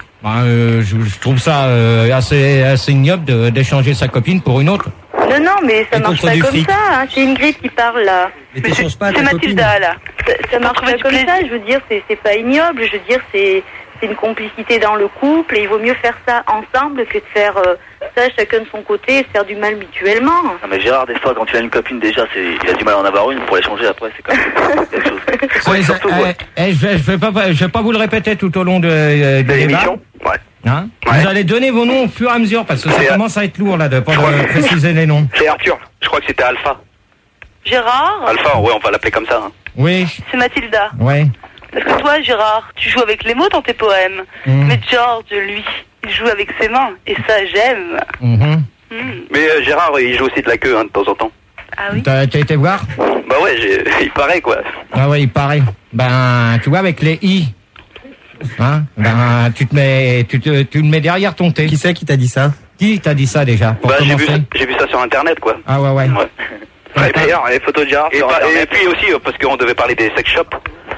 C: Je trouve ça assez ignoble d'échanger sa copine pour une autre.
D: Non, mais ça marche pas comme ça. Hein. C'est Ingrid qui parle là.
N: Mais t'échanges pas
D: C'est
N: ta
D: Mathilda
N: copine.
D: là. Ça marche pas comme ça. Je veux dire, c'est pas ignoble. Je veux dire, c'est une complicité dans le couple et il vaut mieux faire ça ensemble que de faire ça chacun de son côté et se faire du mal mutuellement.
M: Non mais Gérard, des fois quand tu as une copine déjà, il a du mal à en avoir une, pour l'échanger après c'est quand même quelque chose. Ouais, surtout,
C: je vais pas vous le répéter tout au long de l'émission.
M: Ouais.
C: Hein Vous allez donner vos noms au fur et à mesure parce que ça commence à être lourd là de pas préciser les noms.
M: C'est Arthur, je crois que c'était Alpha.
D: Gérard?
M: Alpha, ouais, on va l'appeler comme ça. Hein.
C: Oui.
D: C'est Mathilda.
C: Ouais.
D: Parce que toi, Gérard, tu joues avec les mots dans tes poèmes. Mais George, lui, il joue avec ses mains. Et ça, j'aime.
M: Mais Gérard, il joue aussi de la queue hein, de temps en temps.
D: Ah oui?
C: T'as été voir?
M: Bah ouais, il paraît quoi.
C: Ah ouais, il paraît. Ben, tu vois, avec les i, hein, ben, tu le mets derrière ton T.
N: Qui c'est qui t'a dit ça?
C: Qui t'a dit ça déjà? Pour
M: j'ai
C: commencer.
M: vu ça sur internet quoi.
C: Ah ouais.
M: Et d'ailleurs, les photos de Gérard. Et puis aussi, parce qu'on devait parler des sex shops,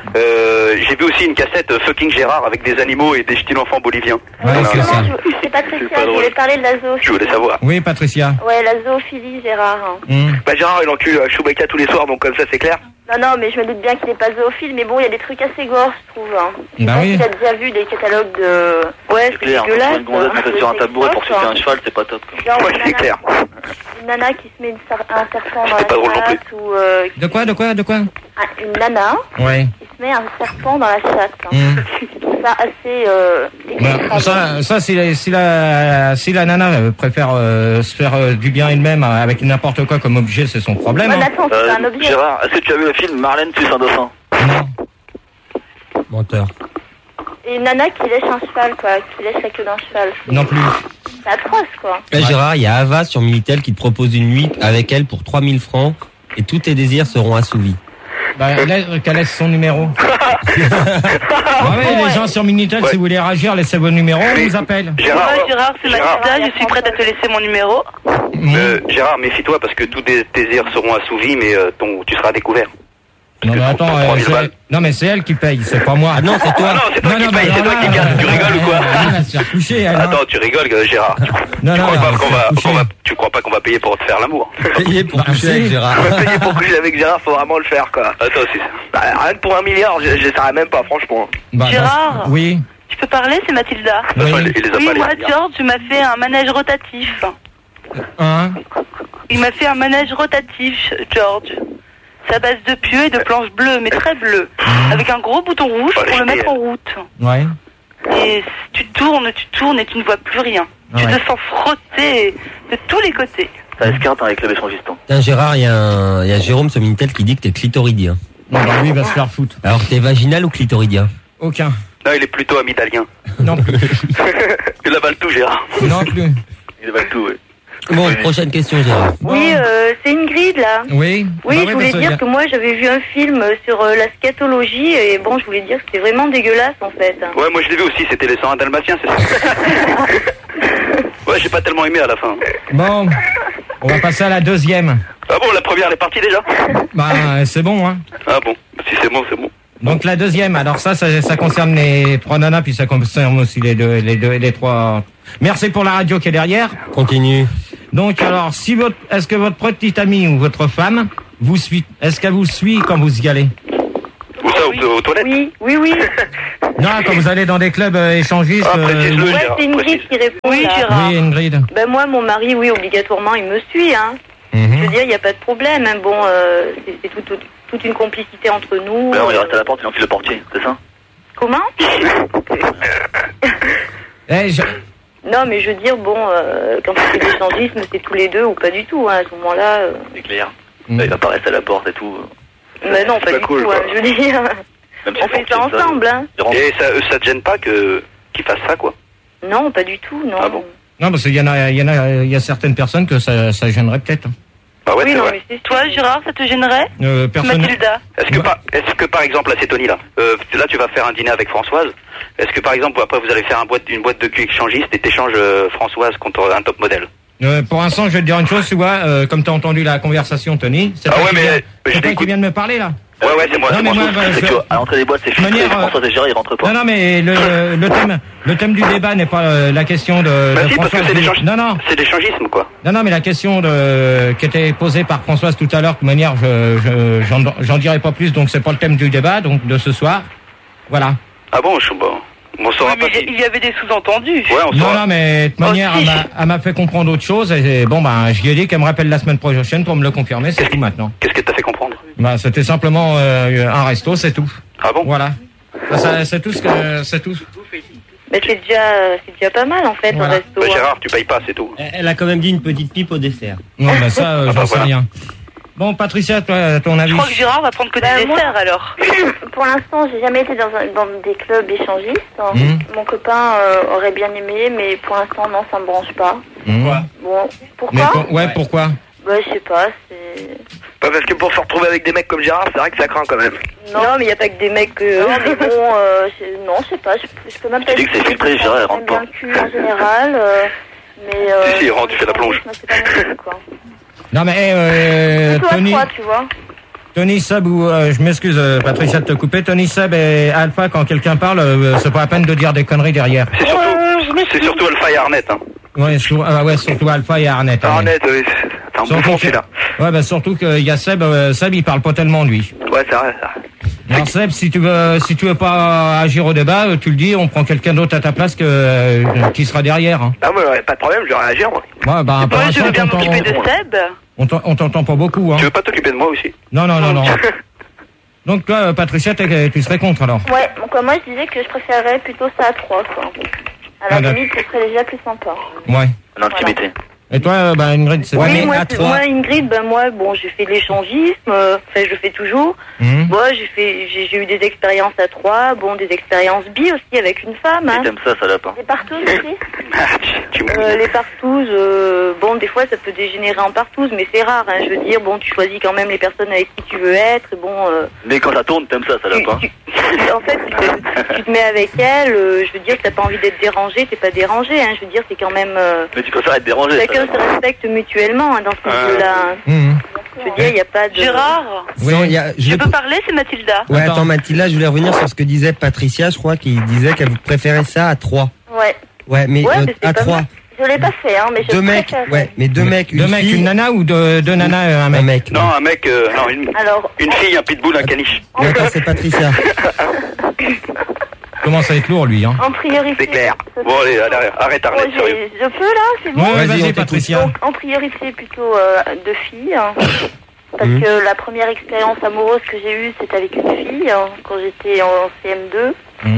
M: j'ai vu aussi une cassette Fucking Gérard avec des animaux et des petits enfants boliviens.
C: Ouais, c'est ça.
D: C'est Patricia, je voulais parler de la zoophilie.
M: Je voulais savoir.
C: Oui, Patricia.
D: Ouais, la zoophilie, Gérard.
M: Bah Gérard, il encule Chewbacca tous les soirs, donc comme ça c'est clair.
D: Non, mais je me doute bien qu'il n'est pas zoophile, mais bon, il y a des trucs assez gore, je trouve. Hein.
C: Bah oui.
D: Tu as déjà vu des catalogues de... Ouais, c'est dégueulasse.
M: Une gonzesse qui fait sur un tabouret pour sucer un cheval, c'est pas top.
D: Ouais,
M: c'est clair.
D: Une nana qui se met un serpent dans la
M: pas drôle non
D: chatte
M: plus.
D: ou...
C: De quoi
D: Une nana
C: Ouais.
D: qui se met un serpent dans la chatte. Ça assez...
C: Bah, ça si la nana préfère se faire du bien elle-même avec n'importe quoi comme objet, c'est son problème.
D: Ouais, attends, c'est pas un objet.
M: Gérard, est-ce que tu as vu le film Marlène tue un dauphin?
C: Non.
N: Menteur.
D: Et une nana qui lèche un cheval, quoi, qui lèche la queue d'un cheval.
C: Non plus.
D: C'est atroce, quoi.
N: Gérard, il y a Ava sur Minitel qui te propose une nuit avec elle pour 3000 francs et tous tes désirs seront assouvis.
C: Bah, qu'elle laisse son numéro. Les gens sur Minitel, si vous voulez réagir, laissez vos numéros, on vous appelle.
D: Gérard, c'est Mathilda, je suis prête à te laisser mon numéro.
M: Gérard, méfie-toi parce que tous tes désirs seront assouvis, mais tu seras découvert.
C: Non mais attends, mais c'est elle qui paye, c'est pas moi.
N: Ah non, c'est toi.
M: Ah non, c'est toi qui paye, c'est toi qui garde. Tu rigoles ou quoi?
C: Elle va se faire coucher, elle.
M: Attends, tu rigoles, Gérard. Tu crois pas qu'on va payer pour te faire l'amour?
N: Payer pour coucher avec Gérard.
M: Payer pour coucher avec Gérard, faut vraiment le faire, quoi. Attends, rien que pour 1 milliard, j'essaierai même pas, franchement.
D: Gérard?
C: Oui.
D: Tu peux parler, c'est Mathilda.
C: Oui,
D: moi, George, tu m'as fait un manège rotatif.
C: Hein?
D: Il m'a fait un manège rotatif, George. C'est à base de pieux et de planches bleues, mais très bleues, avec un gros bouton rouge pour le mettre en route.
C: Ouais.
D: Et tu tournes et tu ne vois plus rien. Tu te sens frotter de tous les côtés.
M: Ça esquinte avec le échangiste.
N: Gérard, il y a Jérôme sur Minitel qui dit que t'es clitoridien.
C: Non, bah lui, il va se faire foutre.
N: Alors, t'es vaginal ou clitoridien?
C: Aucun.
M: Non, il est plutôt amygdalien.
C: Non plus.
M: Il avale tout, Gérard.
C: Non plus.
M: Il avale tout, oui.
N: Bon, prochaine question, Gérard.
D: Oui, c'est Ingrid, là.
C: Oui.
D: Oui, je voulais dire que moi, j'avais vu un film sur la scatologie, et bon, je voulais dire que c'était vraiment dégueulasse, en fait.
M: Ouais, moi je l'ai vu aussi, c'était les 101 Dalmatiens, c'est ça. Ouais, j'ai pas tellement aimé à la fin.
C: Bon, on va passer à la deuxième.
M: Ah bon, la première, elle est partie déjà?
C: Bah, c'est bon, hein.
M: Ah bon, si c'est bon, c'est bon.
C: Donc la deuxième, alors ça concerne les 3 nanas, puis ça concerne aussi les 3... Merci pour la radio qui est derrière.
N: Continue.
C: Donc alors, est-ce que votre petite amie ou votre femme vous suit? Est-ce qu'elle vous suit quand vous y allez?
M: Où ça, aux toilettes?
D: Oui.
C: Non, quand vous allez dans des clubs échangistes...
D: c'est Ingrid qui répond. Oui, Gérard.
C: Oui, Ingrid.
D: Ben moi, mon mari, oui, obligatoirement, il me suit, hein. Je veux dire, il n'y a pas de problème. Hein. Bon, c'est toute une complicité entre nous.
M: Là, on reste à la porte, il enfile le portier, c'est ça?
D: Comment? Non, mais je veux dire, bon, quand tu fais de l'échangisme, c'est tous les deux ou pas du tout. Hein. À ce moment-là...
M: C'est clair. Il va pas rester à la porte et tout.
D: Mais non, pas du tout. Hein. Je veux dire, on fait ça ensemble. Hein.
M: Et ça te gêne pas qu'il fasse ça, quoi?
D: Non, pas du tout, non.
M: Ah bon?
C: Non, parce qu'il y a certaines personnes que ça gênerait peut-être.
M: Ah ouais,
D: oui,
M: c'est
D: non,
M: vrai.
D: mais c'est toi, Gérard, ça te gênerait?
C: Personne.
D: Mathilda.
M: Est-ce que par exemple, là, c'est Tony, là. Là, tu vas faire un dîner avec Françoise. Est-ce que par exemple, après, vous allez faire une boîte de cul échangiste et t'échanges Françoise contre un top modèle?
C: Pour l'instant, je vais te dire une chose, tu vois, comme t'as entendu la conversation, Tony. C'est toi qui viens de me parler, là.
M: Ouais, c'est moi.
C: Non, mais moi,
M: c'est que à l'entrée des boîtes, c'est filtré. Françoise et Gérard, ils rentrent pas.
C: Non, mais le thème du débat n'est pas la question de
M: si,
C: Françoise.
M: parce que c'est
C: c'est
M: l'échangisme, quoi.
C: Non, mais la question qui était posée par Françoise tout à l'heure, de toute manière, j'en dirai pas plus, donc c'est pas le thème du débat, donc de ce soir. Voilà.
M: Ah bon, on saura pas.
D: Il y avait des sous-entendus.
M: Ouais, on saura.
C: Non, mais de toute manière, elle m'a fait comprendre autre chose, et bon, je lui ai dit qu'elle me rappelle la semaine prochaine pour me le confirmer, c'est tout maintenant.
M: Qu'est-ce que t'as fait comprendre?
C: C'était simplement un resto, c'est tout.
M: Ah bon?
C: Voilà. C'est tout c'est tout.
D: Mais c'est déjà pas mal en fait,
C: voilà.
D: un resto.
M: Gérard, tu payes pas, c'est tout.
N: Elle a quand même dit une petite pipe au dessert.
C: Non, mais ça, j'en sais rien. Bon, Patricia, toi, ton avis?
D: Je crois que Gérard va prendre que des desserts alors.
O: Pour l'instant, j'ai jamais été dans des clubs échangistes. Mon copain aurait bien aimé, mais pour l'instant, non, ça me branche pas. Bon, pourquoi?
C: Pourquoi?
O: Bah, je sais pas, c'est...
M: Pas parce que pour se retrouver avec des mecs comme Gérard, c'est vrai que ça craint quand même.
O: Non, mais il n'y a pas que des mecs... Non, mais bon, non, je sais pas, je peux même pas...
M: Tu dis que c'est filtré, Gérard, il rentre pas.
O: Bien le cul en général, mais...
M: Si, il rentre, tu fais la plonge.
O: C'est pas mon truc, quoi.
C: Non, mais Tony...
O: Toi, tu vois.
C: Tony Sub ou... je m'excuse, Patricia, de te couper. Tony Sub et Alpha, quand quelqu'un parle, c'est pas la peine de dire des conneries derrière.
M: C'est surtout Alpha et Arnett, hein.
C: Ouais, surtout Alpha et Arnett.
M: Arnett, oui. C'est un bouffon, celui-là.
C: Ouais, surtout qu'il y a Seb, il parle pas tellement, lui.
M: Ouais, c'est vrai, ça.
C: Alors Seb, si tu veux pas agir au débat, tu le dis, on prend quelqu'un d'autre à ta place qui sera derrière. Hein.
M: Ah, moi, pas de problème, je vais réagir, moi.
C: Ouais,
D: je veux bien m'occuper de Seb.
C: On t'entend pas beaucoup, hein.
M: Tu veux pas t'occuper de moi aussi?
C: Non. Donc toi, Patricia, tu serais contre, alors?
O: Ouais, donc moi, je disais que je préférerais plutôt ça à 3, quoi. À la limite, ce serait déjà plus sympa.
C: Ouais.
M: En intimité.
C: Et toi, Ingrid, c'est
D: oui, moi, Ingrid, bon, j'ai fait de l'échangisme, je le fais toujours. Moi, j'ai eu des expériences à 3, bon, des expériences bi aussi avec une femme.
M: Hein. T'aimes ça, lapin.
O: Les partouzes aussi.
D: Les partouzes, bon, des fois, ça peut dégénérer en partouze, mais c'est rare, hein. Je veux dire, bon, tu choisis quand même les personnes avec qui tu veux être, bon.
M: Mais quand ça tourne, t'aimes ça, lapin.
D: En fait, tu te mets avec elle, je veux dire, t'as pas envie d'être dérangé, t'es pas dérangé, hein. Je veux dire, c'est quand même.
M: Mais tu préfères être dérangé.
D: Chacun se respecte mutuellement, hein, dans ce milieu-là. Je veux dire, il n'y a pas de... Gérard, je peux parler, c'est Mathilda.
N: Ouais, attends, Mathilda, je voulais revenir sur ce que disait Patricia, je crois, qui disait qu'elle préférait ça à 3.
O: Ouais.
N: Ouais, mais à 3.
O: Je l'ai pas fait, hein, mais je préfère.
N: Mais deux mecs,
C: une nana ou deux nanas, un mec?
M: Non, un mec, une fille, un pitbull, un caniche.
N: D'accord, c'est Patricia.
C: Commence à être lourd, lui, hein.
O: En priorité.
M: C'est clair. Bon, allez, arrête, Arnett.
O: Je peux, là, c'est bon?
C: Ouais, vas-y, Patricia.
O: Donc, en priorité, plutôt deux filles. Hein, parce que la première expérience amoureuse que j'ai eue, c'était avec une fille, hein, quand j'étais en CM2.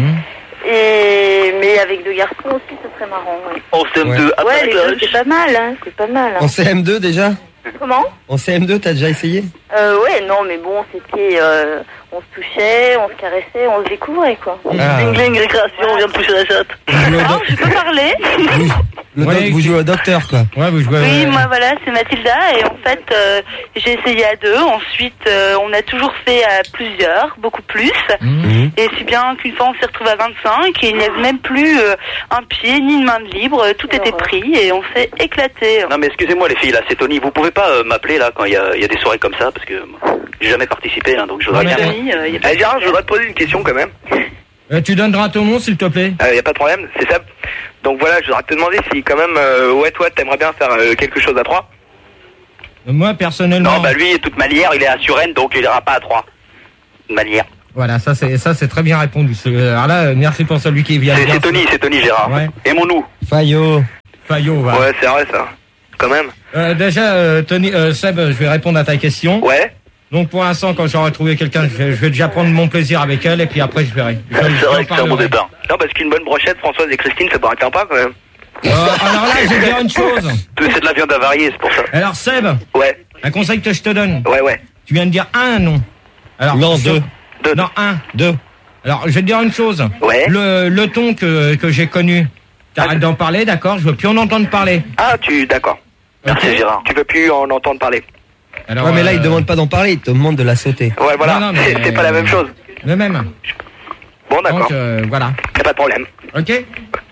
O: Mais avec deux garçons aussi, ce serait marrant. Ouais.
M: En CM2,
O: ouais, les deux, c'est pas mal, hein. C'est pas mal. Hein.
N: En CM2 déjà?
O: Comment?
N: En CM2, t'as déjà essayé?
O: Ouais, non, mais bon, c'était... on se touchait, on se caressait, on se découvrait, quoi.
D: Bling, récréation, on vient de toucher la chatte. Alors, je peux parler?
N: Vous jouez au docteur, quoi.
C: Ouais, vous jouez...
D: Oui, moi, voilà, c'est Mathilda, et en fait, j'ai essayé à 2, ensuite, on a toujours fait à plusieurs, beaucoup plus, et si bien qu'une fois, on s'est retrouvé à 25, et il n'y avait même plus un pied, ni une main de libre, tout était pris, et on s'est éclaté.
M: Non, mais excusez-moi, les filles, là, c'est Tony, vous pouvez pas m'appeler, là, quand il y a des soirées comme ça, parce que j'ai jamais participé, hein, donc je voudrais bien... Gérard, je voudrais te poser une question, quand même.
C: Tu donneras ton nom, s'il te plaît?
M: Y a pas de problème, c'est Seb. Donc voilà, je voudrais te demander si quand même, toi, t'aimerais bien faire quelque chose à 3.
C: Moi, personnellement...
M: Non, lui, toute manière, il est à Suresnes, donc il ira pas à 3. De manière.
C: Voilà, ça c'est très bien répondu. Alors là, merci pour celui qui vient.
M: C'est Tony, Gérard. Ouais. Aimons-nous.
N: Fayot,
C: voilà.
M: Ouais, c'est vrai, ça. quand même.
C: Déjà, Tony, Seb, je vais répondre à ta question.
M: Ouais.
C: Donc pour l'instant, quand j'aurai trouvé quelqu'un, je vais déjà prendre mon plaisir avec elle et puis après je verrai.
M: C'est vrai que c'est un bon départ. Non, parce qu'une bonne brochette, Françoise et Christine, ça paraît sympa quand même.
C: Alors là, je vais dire une chose.
M: C'est de la viande avariée, c'est pour ça.
C: Alors Seb.
M: Ouais.
C: Un conseil que je te donne.
M: Ouais.
C: Tu viens de dire un nom. Alors
N: non, deux.
C: Non, un. Deux. Alors je vais te dire une chose.
M: Ouais.
C: Le ton que j'ai connu. T'arrêtes d'en parler, d'accord? Je veux plus en entendre parler.
M: Ah, d'accord. Merci Gérard. Tu veux plus en entendre parler.
N: Alors, ouais, mais là, il demande pas d'en parler, il te demande de la sauter.
M: Ouais, voilà. Non, c'est pas la même chose.
C: Le même.
M: Bon, d'accord.
C: Donc, voilà.
M: Y'a pas de problème.
C: Ok.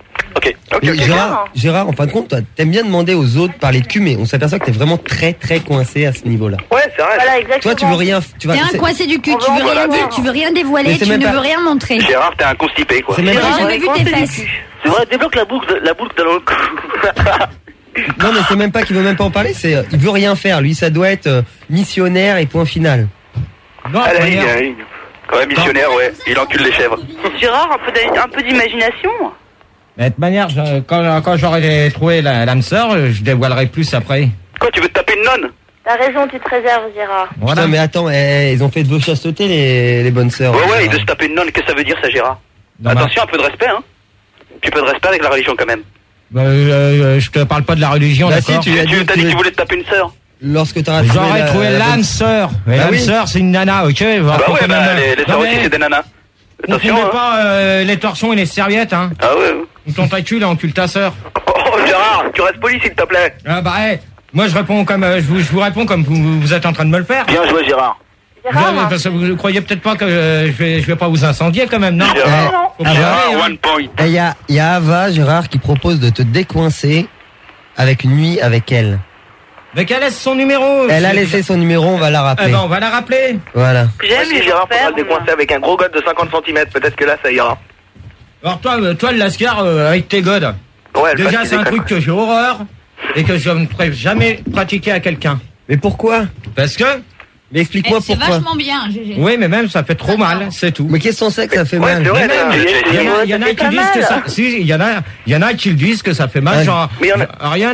N: Gérard, en fin de compte, toi, t'aimes bien demander aux autres de parler de cul, mais on s'aperçoit que t'es vraiment très très coincé à ce niveau-là.
M: Ouais, c'est vrai.
O: Voilà, exactement.
N: Toi, tu veux rien.
A: T'es un coincé du cul, tu veux rien dire, tu veux rien dévoiler, tu ne veux rien montrer.
M: Gérard, t'es un constipé, quoi.
N: C'est même
A: J'ai jamais vu tes fesses.
M: C'est vrai, débloque la boucle dans le cou.
N: Non, mais c'est même pas qu'il veut même pas en parler, c'est il veut rien faire. Lui, ça doit être missionnaire et point final.
C: Non,
M: ouais, missionnaire, ouais. Il encule les chèvres.
D: Gérard, un peu d'imagination.
C: Mais de toute manière, quand j'aurai trouvé l'âme sœur, je dévoilerai plus après.
M: Quoi, tu veux te taper une nonne?
O: T'as raison, tu te réserves, Gérard.
N: Voilà. Putain, mais attends, ils ont fait de vos chastetés, les bonnes sœurs.
M: Ouais, et de se taper une nonne, qu'est-ce que ça veut dire, ça, Gérard? Attention, un peu de respect, hein. Un peu de respect avec la religion, quand même.
C: Je te parle pas de la religion, d'accord?
M: Tu t'as dit que tu voulais te taper une sœur.
N: Lorsque t'auras
C: j'aurais trouvé l'âme sœur. L'âme sœur, c'est une nana, ok?
M: Les sœurs aussi, c'est des nanas.
C: Attention, on pas les torchons et les serviettes, hein.
M: Ah ouais.
C: Ou ton tacule, là, encule ta sœur.
M: Oh, Gérard, tu restes poli, s'il te plaît.
C: Ah bah, moi, je réponds comme, je vous réponds comme vous êtes en train de me le faire.
M: Bien joué, Gérard.
C: Parce que vous croyez peut-être pas que je vais pas vous incendier quand même, non?
M: Gérard, one point.
N: Il y a Ava, Gérard, qui propose de te décoincer avec une nuit avec elle.
C: Mais qu'elle laisse son numéro.
N: Elle a laissé son numéro, on va la rappeler.
C: Eh ben, on va la rappeler.
N: Voilà.
M: Si Gérard pourra le décoincer avec un gros god de 50 cm, peut-être que là, ça ira.
C: Alors toi le lascar, avec tes godes.
M: Ouais,
C: déjà, c'est un truc que j'ai horreur et que je ne pourrais jamais pratiquer à quelqu'un.
N: Mais pourquoi?
C: Parce que...
N: Mais explique-moi pourquoi.
A: C'est vachement bien, GG.
C: Oui, mais même, ça fait trop mal, c'est tout.
N: Mais qu'est-ce qu'on sait que ça fait mal?
M: C'est vrai,
C: il y en a qui disent que ça, si, il y en a qui le disent que ça fait mal, genre, rien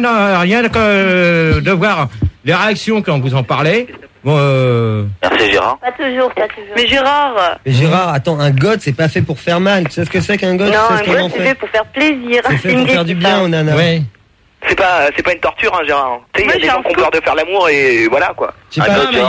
C: que de voir les réactions quand vous en parlez.
M: Merci Gérard.
O: Pas toujours.
D: Mais Gérard,
N: attends, un god, c'est pas fait pour faire mal. Tu sais ce que c'est qu'un god?
O: Non, un god, c'est fait pour faire plaisir.
N: C'est fait pour faire du bien aux nanas.
C: Oui.
M: C'est pas une torture, hein, Gérard. Tu sais, il y a des gens qui ont peur de faire l'amour et voilà, quoi.
C: Mais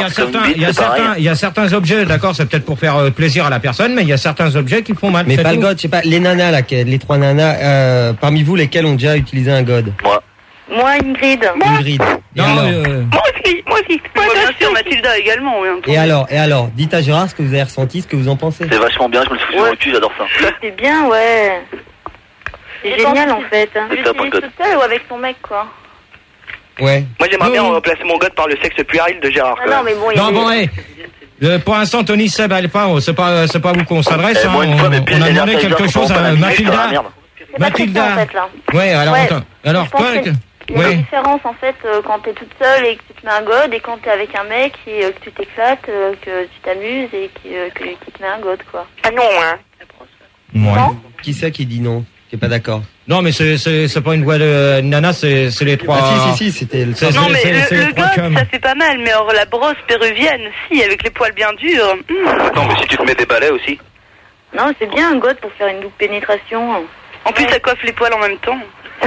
C: il y a certains objets, d'accord, c'est peut-être pour faire plaisir à la personne, mais il y a certains objets qui font mal.
N: Mais pas le god, je sais pas, les nanas, là, les trois nanas, parmi vous, lesquelles ont déjà utilisé un god?
O: Moi, Ingrid.
D: Moi aussi. Moi, bien sûr, Mathilda également, oui.
N: Et alors, dites à Gérard ce que vous avez ressenti, ce que vous en pensez.
M: C'est vachement bien, je me le fous sur le cul, j'adore ça.
O: C'est bien, ouais. C'est génial, en fait. Tu l'utilises toute seule ou avec ton mec, quoi?
N: Ouais.
M: Moi, j'aimerais bien remplacer mon god par le sexe puéril de Gérard.
O: Non, mais bon,
C: pour l'instant, Tony, Seb, c'est pas vous qu'on s'adresse, hein. On a demandé quelque chose à Mathilda.
O: Mathilda.
C: Ouais, alors, quoi?
O: Il y a une différence, en fait, quand t'es toute seule et que tu te mets un god, et quand t'es avec un mec et que tu t'éclates, que tu t'amuses et qui te met un god, quoi.
D: Ah non, hein.
C: Non.
N: Qui c'est qui dit non? Qui est pas d'accord?
C: Non, mais c'est pas une voix de nana, c'est les trois.
N: Ah si, c'était le.
D: Non, mais le god, ça fait pas mal, mais alors la brosse péruvienne, si, avec les poils bien durs.
M: Attends, mais si tu te mets des balais aussi.
O: Non, c'est bien un god pour faire une double pénétration.
D: En plus, ça coiffe les poils en même temps.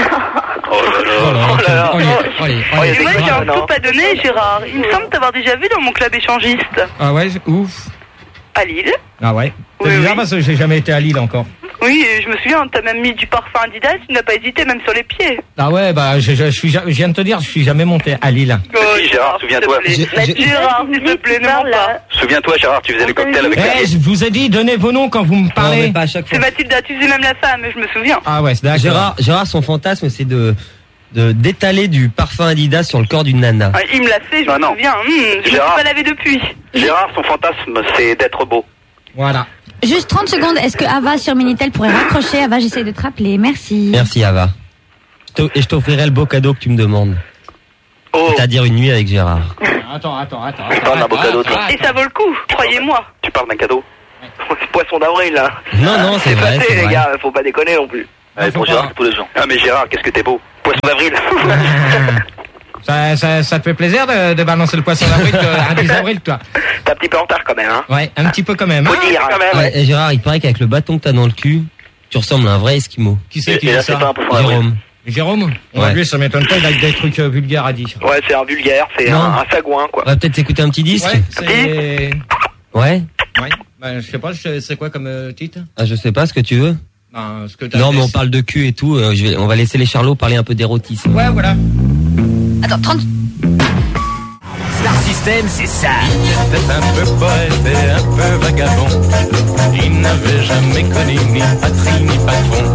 M: Oh là là.
D: Moi, j'ai un scoop à donner, Gérard. Il me semble t'avoir déjà vu dans mon club échangiste.
C: Ah ouais, ouf.
D: À Lille.
C: Ah ouais. C'est bizarre parce que j'ai jamais été à Lille encore.
D: Oui, je me souviens, t'as même mis du parfum Adidas, tu n'as pas hésité même sur les pieds.
C: Ah ouais, bah je viens de te dire, je suis jamais monté à Lille.
M: Si, Gérard, souviens-toi.
D: Gérard, s'il te plaît, ne mens pas.
M: Souviens-toi, Gérard, tu faisais le cocktail avec la...
C: Je vous ai dit, donnez vos noms quand vous me parlez.
N: Non, pas à chaque fois.
D: C'est Mathilda, tu faisais même la femme, je me souviens.
C: Ah ouais, c'est d'accord.
N: Gérard, son fantasme, c'est d'étaler du parfum Adidas sur le corps d'une nana.
D: Ah, il me l'a fait, je me souviens. Je me suis pas lavé depuis.
M: Gérard, son fantasme, c'est d'être beau.
C: Voilà.
A: Juste 30 secondes, est-ce que Ava sur Minitel pourrait raccrocher? Ava, j'essaie de te rappeler, merci.
N: Merci Ava. Et je t'offrirai le beau cadeau que tu me demandes. C'est-à-dire une nuit avec Gérard.
C: Attends.
M: Tu parles d'un beau cadeau, toi.
D: Et ça vaut le coup, croyez-moi.
M: Tu parles d'un cadeau? C'est poisson d'avril, là.
N: Non, c'est vrai.
M: C'est les gars, faut pas déconner non plus. Allez, pour Gérard, tous les gens. Ah, mais Gérard, qu'est-ce que t'es beau. Poisson d'avril.
C: Ça te fait plaisir de balancer le poisson d'avril un 10 avril, toi?
M: T'es un petit peu en retard quand même, hein.
C: Ouais, un petit peu quand même.
M: Faut dire, quand même.
N: Ouais, et Gérard, il paraît qu'avec le bâton que t'as dans le cul, tu ressembles à un vrai Esquimau.
C: Qui c'est qui dit ça?
N: Jérôme.
C: Jérôme? Ouais. Lui, ça m'étonne pas, il a des trucs vulgaires à dire.
M: Ouais, c'est un vulgaire, c'est un sagouin, quoi.
N: On va peut-être s'écouter un petit disque.
C: Ouais, c'est...
N: Ouais.
C: Ouais. Bah, je sais pas, c'est quoi comme titre?
N: Ah, je sais pas ce que tu veux.
C: Ben, ce que t'as
N: non, mais on parle de cul et tout. On va laisser les Charlots parler un peu d'érotisme.
C: Ouais, voilà.
H: Attends, 30.
J: Star System, c'est ça.
L: Il était un peu poète et un peu vagabond. Il n'avait jamais connu ni patrie ni patron.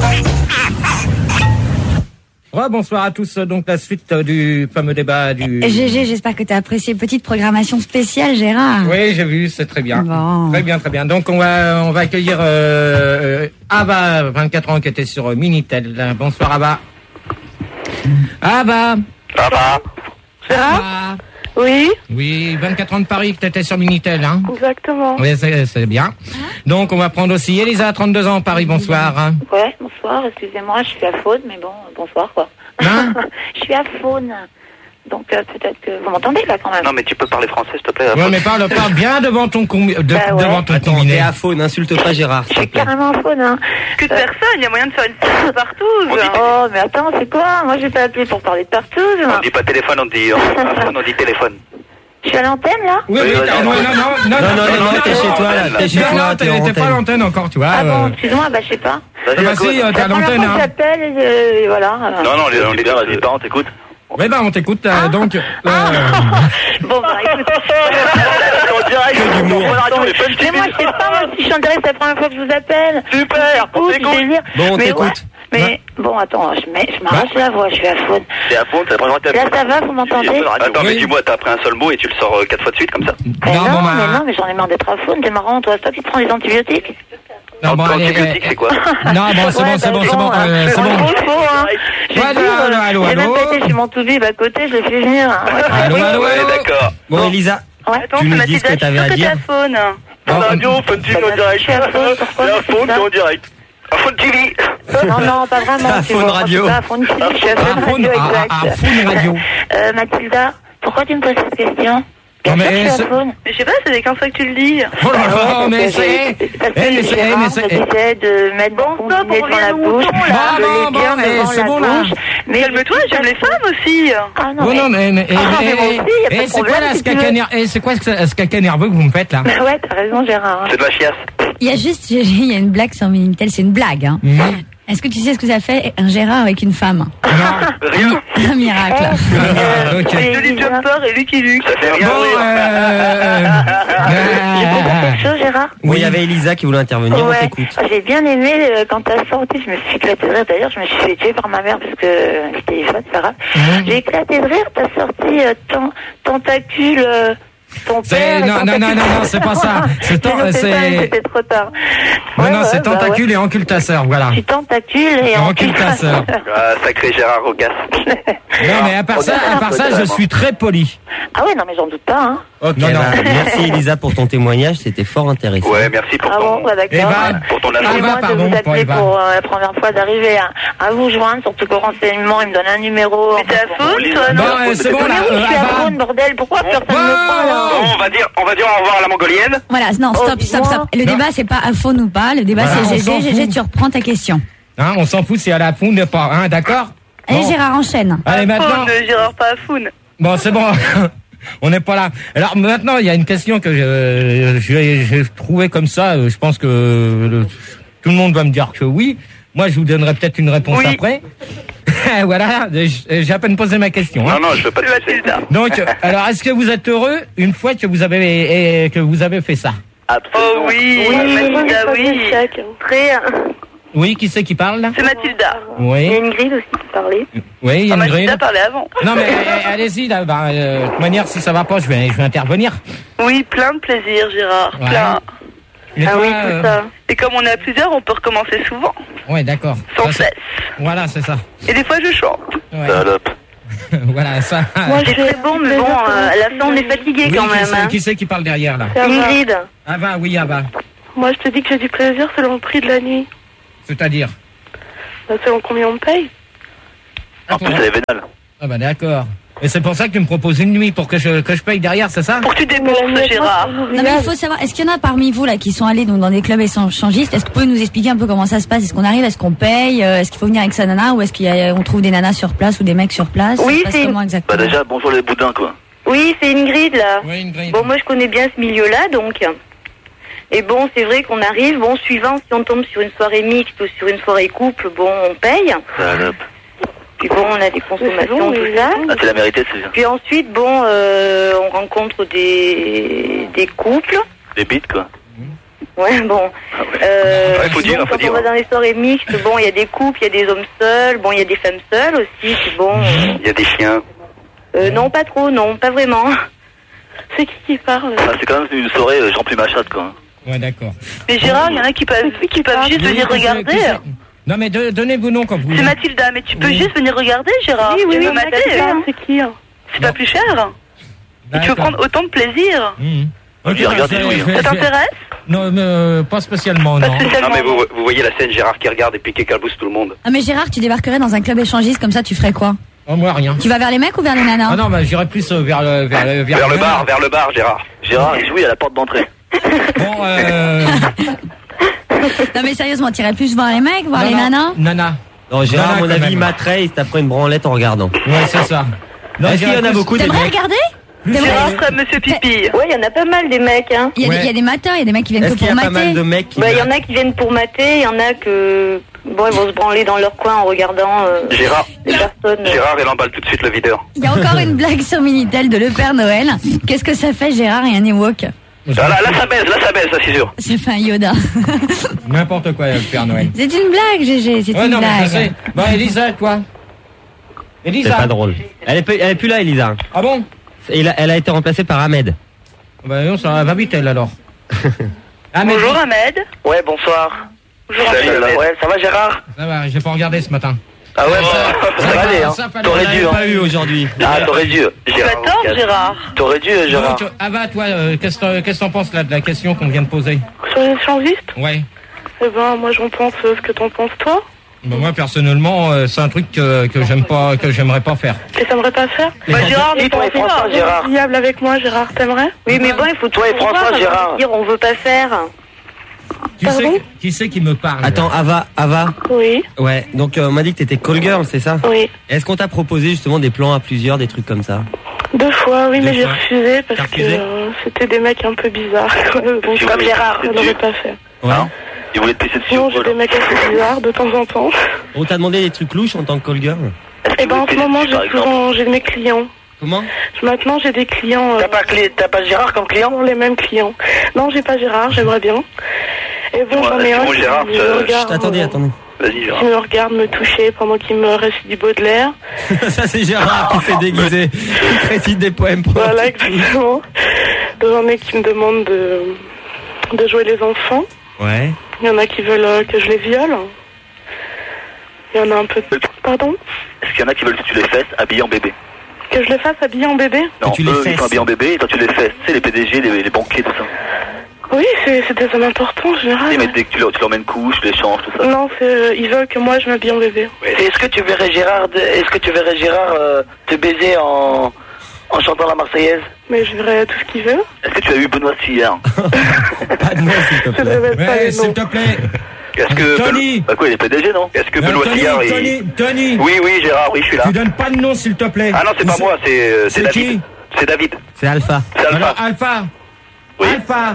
C: Bonsoir à tous. Donc la suite du fameux débat du...
H: GG, j'espère que tu as apprécié. Petite programmation spéciale, Gérard.
C: Oui, j'ai vu, c'est très bien.
H: Bon.
C: Très bien, très bien. Donc on va accueillir Ava, 24 ans, qui était sur Minitel. Bonsoir Ava. Ava.
D: Gérard. Oui.
C: Oui, 24 ans de Paris, que t'étais sur Minitel, hein.
D: Exactement.
C: Oui, c'est bien. Donc on va prendre aussi Elisa, 32 ans, Paris. Bonsoir.
O: Ouais, bonsoir. Excusez-moi, je suis à faune, mais bon, bonsoir quoi.
C: Hein?
O: Je suis à faune. Donc peut-être que vous m'entendez là quand même.
M: Non mais tu peux parler français s'il te plaît.
C: Ouais mais parle bien devant ton devant ton combiné.
N: T'es à faune, n'insulte pas Gérard.
O: Je suis carrément à faune, hein.
D: Que de personne, il y a moyen de faire une petite partouze.
O: Oh mais attends, c'est quoi? Moi j'ai pas appelé pour parler de partouze.
M: On dit pas téléphone, on dit on dit téléphone.
O: Je suis à l'antenne là?
C: Oui, non, t'es chez toi là. T'es chez toi, t'es pas à l'antenne encore, tu vois.
O: Ah bon, excuse-moi, bah je sais pas.
C: Bah si, t'es à l'antenne, hein.
O: J'appelle et voilà.
M: Non, on est bien, vas-y, on t'écoute.
C: Oui, bah on t'écoute, donc...
O: Bon, bah écoute...
M: En direct,
O: mais moi je sais pas, moi si je suis en direct, c'est la première fois que je vous appelle.
M: Super, on t'écoute.
N: Bon, on t'écoute.
O: Mais bon, attends, je m'arrache la voix, je suis à faune.
M: T'es à faune, c'est la première fois que
O: Là ça va, vous m'entendez?
M: Attends, mais dis-moi, t'as appris un seul mot et tu le sors 4 fois de suite comme ça?
O: Non, mais j'en ai marre d'être à faune, t'es marrant, toi, c'est toi qui te prends les antibiotiques?
C: Non, bon,
M: antibiotiques, c'est quoi?
C: Non, bon, c'est bon.
O: C'est bon.
C: Allô.
O: J'ai même pas été chez mon toubib à côté, je l'ai fait venir.
C: Allô.
M: Ouais, d'accord.
N: Bon, Elisa, tu nous dis ce que t'avais à dire.
M: Radio, Fun TV en direct. C'est à Fun, en direct. À Fun TV.
O: Non, pas vraiment.
N: À Fun Radio.
O: À Fun TV, je suis à Fun Radio, exact.
C: À Fun Radio.
O: Mathilda, pourquoi tu me poses cette question?
C: Non,
D: mais je sais pas, c'est qu'un fois que tu le dis.
C: Oh là là, mais c'est...
O: J'essaie de mettre mon nez devant la bouche, de les bien devant la bouche.
D: Mais calme-toi, j'aime les femmes aussi.
O: Ah non,
C: mais c'est quoi là, c'est quoi ce caca nerveux que vous me faites là?
O: Ouais, t'as raison Gérard.
M: C'est de la chiasse.
H: Il y a une blague sur Minitel, c'est une blague, hein. Est-ce que tu sais ce que ça fait un Gérard avec une femme?
M: Non, rien.
H: Un miracle.
D: C'est Johnny Jumper et Lucky Luke.
M: Ça fait rien.
O: J'ai pas compris quelque chose, Gérard?
N: Oui, il y avait Elisa qui voulait intervenir, on t'écoute.
O: J'ai bien aimé quand t'as sorti, je me suis éclaté de rire. D'ailleurs, je me suis fait tuer par ma mère parce que le téléphone, c'est pas grave. J'ai éclaté de rire, t'as sorti tentacule. Ton père.
C: Non, c'est pas ça.
O: C'était trop tard.
C: Non, c'est tentacule et encule ta sœur, voilà.
O: Tu tentacule et
C: encule ta sœur.
M: Sacré Gérard Rogas.
C: Non, mais à part ça, je suis très poli.
O: Ah ouais, non, mais j'en doute pas, hein.
N: Ok, merci Elisa pour ton témoignage, c'était fort intéressant.
M: Ouais, merci pour
O: pour
M: ton
O: Excusez-moi de vous appeler pour la première fois d'arriver à vous joindre, surtout qu'au renseignement, il me donne un numéro.
D: Mais t'es à faune, toi, non?
C: Non, c'est bon, là.
O: Je suis à faune, bordel, pourquoi personne ne me prend, là?
M: On va dire au revoir à la mongolienne.
H: Voilà, non, stop. Le débat, c'est pas à faune ou pas, le débat, c'est GG. GG, tu reprends ta question.
C: Hein, on s'en fout si elle a faune ou pas, hein, d'accord?
H: Allez, Gérard, enchaîne.
C: Allez, maintenant.
D: Gérard, pas à faune.
C: Bon, c'est bon. On n'est pas là. Alors maintenant, il y a une question que j'ai trouvée comme ça. Je pense que tout le monde va me dire que oui. Moi, je vous donnerai peut-être une réponse après. Voilà, j'ai à peine posé ma question. Hein.
M: Non, je veux pas te laisser.
C: Donc, alors, est-ce que vous êtes heureux une fois que vous avez fait ça?
M: Absolument.
D: Oh oui, Mathilda, oui. Très.
C: Oui, qui c'est qui parle là?
D: C'est Mathilda.
C: Oui.
O: Il y a Ingrid aussi qui parlait.
C: Oui, il y a Ingrid.
D: Mathilda parlait avant.
C: Non mais allez-y, là, de toute manière, si ça va pas, je vais intervenir.
D: Oui, plein de plaisir, Gérard.
C: Ouais.
D: Plein.
C: Et toi,
O: oui, tout ça.
D: Et comme on est à plusieurs, on peut recommencer souvent.
C: Ouais, d'accord.
D: Sans cesse.
C: Voilà, c'est ça.
D: Et des fois, je chante.
C: Ouais.
M: Salope.
C: Voilà, ça.
O: Moi,
D: c'est très bon, mais bon, à la fin, on est fatigué quand même.
C: Qui c'est qui parle derrière là?
O: Ingrid.
C: Ava, oui, Ava.
P: Moi, je te dis que j'ai du plaisir selon le prix de la nuit.
C: C'est-à-dire?
P: Selon combien on me paye.
M: En plus, elle est vénale.
C: Ah bah d'accord. Et c'est pour ça que tu me proposes une nuit pour que je paye derrière, c'est ça?
O: Pour que tu dépenses, Gérard.
H: Non mais il faut savoir, est-ce qu'il y en a parmi vous là qui sont allés donc dans des clubs échangistes? Est-ce que vous pouvez nous expliquer un peu comment ça se passe? Est-ce qu'on arrive, est-ce qu'on paye, est-ce qu'il faut venir avec sa nana ou est-ce qu'on trouve des nanas sur place ou des mecs sur place?
O: Oui,
H: c'est comment exactement?
M: Bah déjà, bonjour les boudins quoi.
O: Oui, c'est Ingrid là.
C: Oui, Ingrid.
O: Bon, moi je connais bien ce milieu-là donc. Et bon, c'est vrai qu'on arrive, bon, suivant si on tombe sur une soirée mixte ou sur une soirée couple, bon, on paye.
M: Salope.
O: Puis bon, on a des consommations, tout ça.
M: Ah, c'est la vérité, c'est bien.
O: Puis ensuite, bon, on rencontre des couples.
M: Des bites quoi.
O: Ouais, bon.
M: Faut dire,
O: quand on va dans les soirées mixtes, bon, il y a des couples, il y a des hommes seuls, bon, il y a des femmes seules aussi, puis bon.
M: Il y a des chiens.
O: Non, pas trop, non, pas vraiment. C'est qui parle?
M: Ah, c'est quand même une soirée Jean Plumachat quoi.
C: Ouais, d'accord.
O: Mais Gérard, il y en a qui peuvent juste venir regarder.
C: Non, mais donnez vos noms quand vous voulez.
O: C'est Mathilda, mais tu peux juste venir regarder, Gérard. Oui, Mathilda, c'est qui? C'est pas plus cher? Et tu veux prendre autant de plaisir? Ça t'intéresse?
C: Non, pas spécialement, non.
M: Non, mais vous voyez la scène, Gérard qui regarde et puis qui calbousse tout le monde.
H: Ah mais Gérard, tu débarquerais dans un club échangiste comme ça, tu ferais quoi?
C: Oh, moi, rien.
H: Tu vas vers les mecs ou vers les nanas?
C: Ah non, bah, j'irais plus vers le
M: bar, Gérard. Gérard, il joue à la porte d'entrée.
C: Bon,
H: Non mais sérieusement, t'irais plus voir les mecs, voir les nanas?
C: Nana.
N: Non, Gérard, à mon avis, il
C: m'a
N: m'attrape, il se taperait une branlette en regardant.
C: Ouais, c'est ça.
N: Est-ce qu'il y en a beaucoup des
H: T'aimerais
N: mecs?
H: regarder?
O: Gérard, Monsieur Pipi. Ouais, il y en a pas mal des mecs, hein.
H: Il y a des mateurs, il y a des mecs qui viennent que pour mater.
N: Est-ce qu'il y a pas mal de mecs qui
O: il y en a qui viennent pour mater, il y en a que... Bon, ils vont se branler dans leur coin en regardant
M: Gérard.
O: les personnes.
M: Gérard, il emballe tout de suite le videur.
H: Il y a encore une blague sur Minitel de Le Père Noël. Qu'est-ce que ça fait, Gérard et un Ewok?
M: Là, ça baise, ça c'est sûr.
H: C'est fait un Yoda.
C: N'importe quoi, le Père Noël.
H: C'est une blague, GG, c'est une blague.
C: Bon, Elisa, toi. Elisa.
N: C'est pas drôle. Elle est plus là, Elisa.
C: Ah bon?
N: Elle a été remplacée par Ahmed.
C: Bah non, ça va vite, elle, alors.
O: Bonjour, Ahmed.
M: Ouais, bonsoir.
O: Bonjour,
M: Ahmed. Ouais, ça va, Gérard?
C: Ça va, j'ai pas regardé ce matin.
M: Ah ouais, ça va aller, hein. T'aurais dû,
N: pas eu aujourd'hui.
M: Ah, t'aurais dû, Gérard.
O: Tu as tort, Gérard.
M: T'aurais dû, Gérard.
C: Ava, toi, qu'est-ce que t'en penses là de la question qu'on vient de poser?
P: Sur les échangistes?
C: Ouais.
P: Eh ben, moi, j'en pense ce que t'en penses, toi.
C: Bah, moi, personnellement, c'est un truc que j'aime pas, que j'aimerais pas faire.
P: Et t'aimerais pas faire?
O: Bah, Gérard, dis-toi,
P: François, Gérard. Fiable avec moi, Gérard, t'aimerais?
O: Oui, mais bon, il faut toi et François, Gérard. Dire, on veut pas faire.
C: Qui c'est qui me parle?
N: Attends, Ava.
P: Oui.
N: Ouais, donc on m'a dit que t'étais call girl, c'est ça?
P: Oui.
N: Est-ce qu'on t'a proposé justement des plans à plusieurs, des trucs comme ça?
P: 2 fois, oui, mais j'ai refusé parce que c'était des mecs un peu bizarres. Donc,
O: comme Gérard,
P: je l'aurais pas fait.
N: Ouais.
M: Il voulait te pisser dessus.
P: Non, j'ai des mecs assez bizarres de temps en temps.
N: On t'a demandé des trucs louches en tant que call girl?
P: Eh ben, en ce moment, j'ai mes clients.
N: Comment?
P: Maintenant, j'ai des clients.
M: T'as pas Gérard comme client?
P: Les mêmes clients. Non, j'ai pas Gérard, j'aimerais bien. Et bon, j'en ai un qui me regarde.
N: Attendez.
M: Vas-y, Gérard.
P: Qui me regarde me toucher pendant qu'il me récite du Baudelaire.
N: Ça, c'est Gérard qui s'est déguisé. Il récite des poèmes.
P: Voilà, exactement. J'en ai qui me demandent de jouer les enfants.
N: Ouais.
P: Il y en a qui veulent que je les viole. Il y en a un peu de... Pardon?
M: Est-ce qu'il y en a qui veulent que tu les fesses habillés en bébé?
P: Que je les fasse habillés en bébé?
M: Non, eux, ils sont habillés en bébé et toi tu les fesses. Tu sais, les PDG, les banquiers, tout ça.
P: Oui, c'est des hommes importants en général.
M: Oui, mais dès que tu leur mets une couche, tu les changes, tout ça.
P: Non, ils veulent que moi je m'habille en bébé.
M: Est-ce que tu verrais Gérard te baiser en chantant la Marseillaise?
P: Mais je verrais tout ce qu'il veut.
M: Est-ce que tu as eu Benoît hier?
N: Pas de nom, s'il te plaît.
C: Ouais, s'il te plaît.
M: Est-ce que
C: Tony.
M: Bah quoi, il est PDG, non? Est-ce que Benoît Sillard
C: Tony.
M: Oui, Gérard, oui, je suis là.
C: Tu donnes pas de nom, s'il te plaît.
M: Ah non, c'est pas moi, c'est David. C'est David.
N: C'est Alpha.
C: Alors, Alpha.
M: Oui.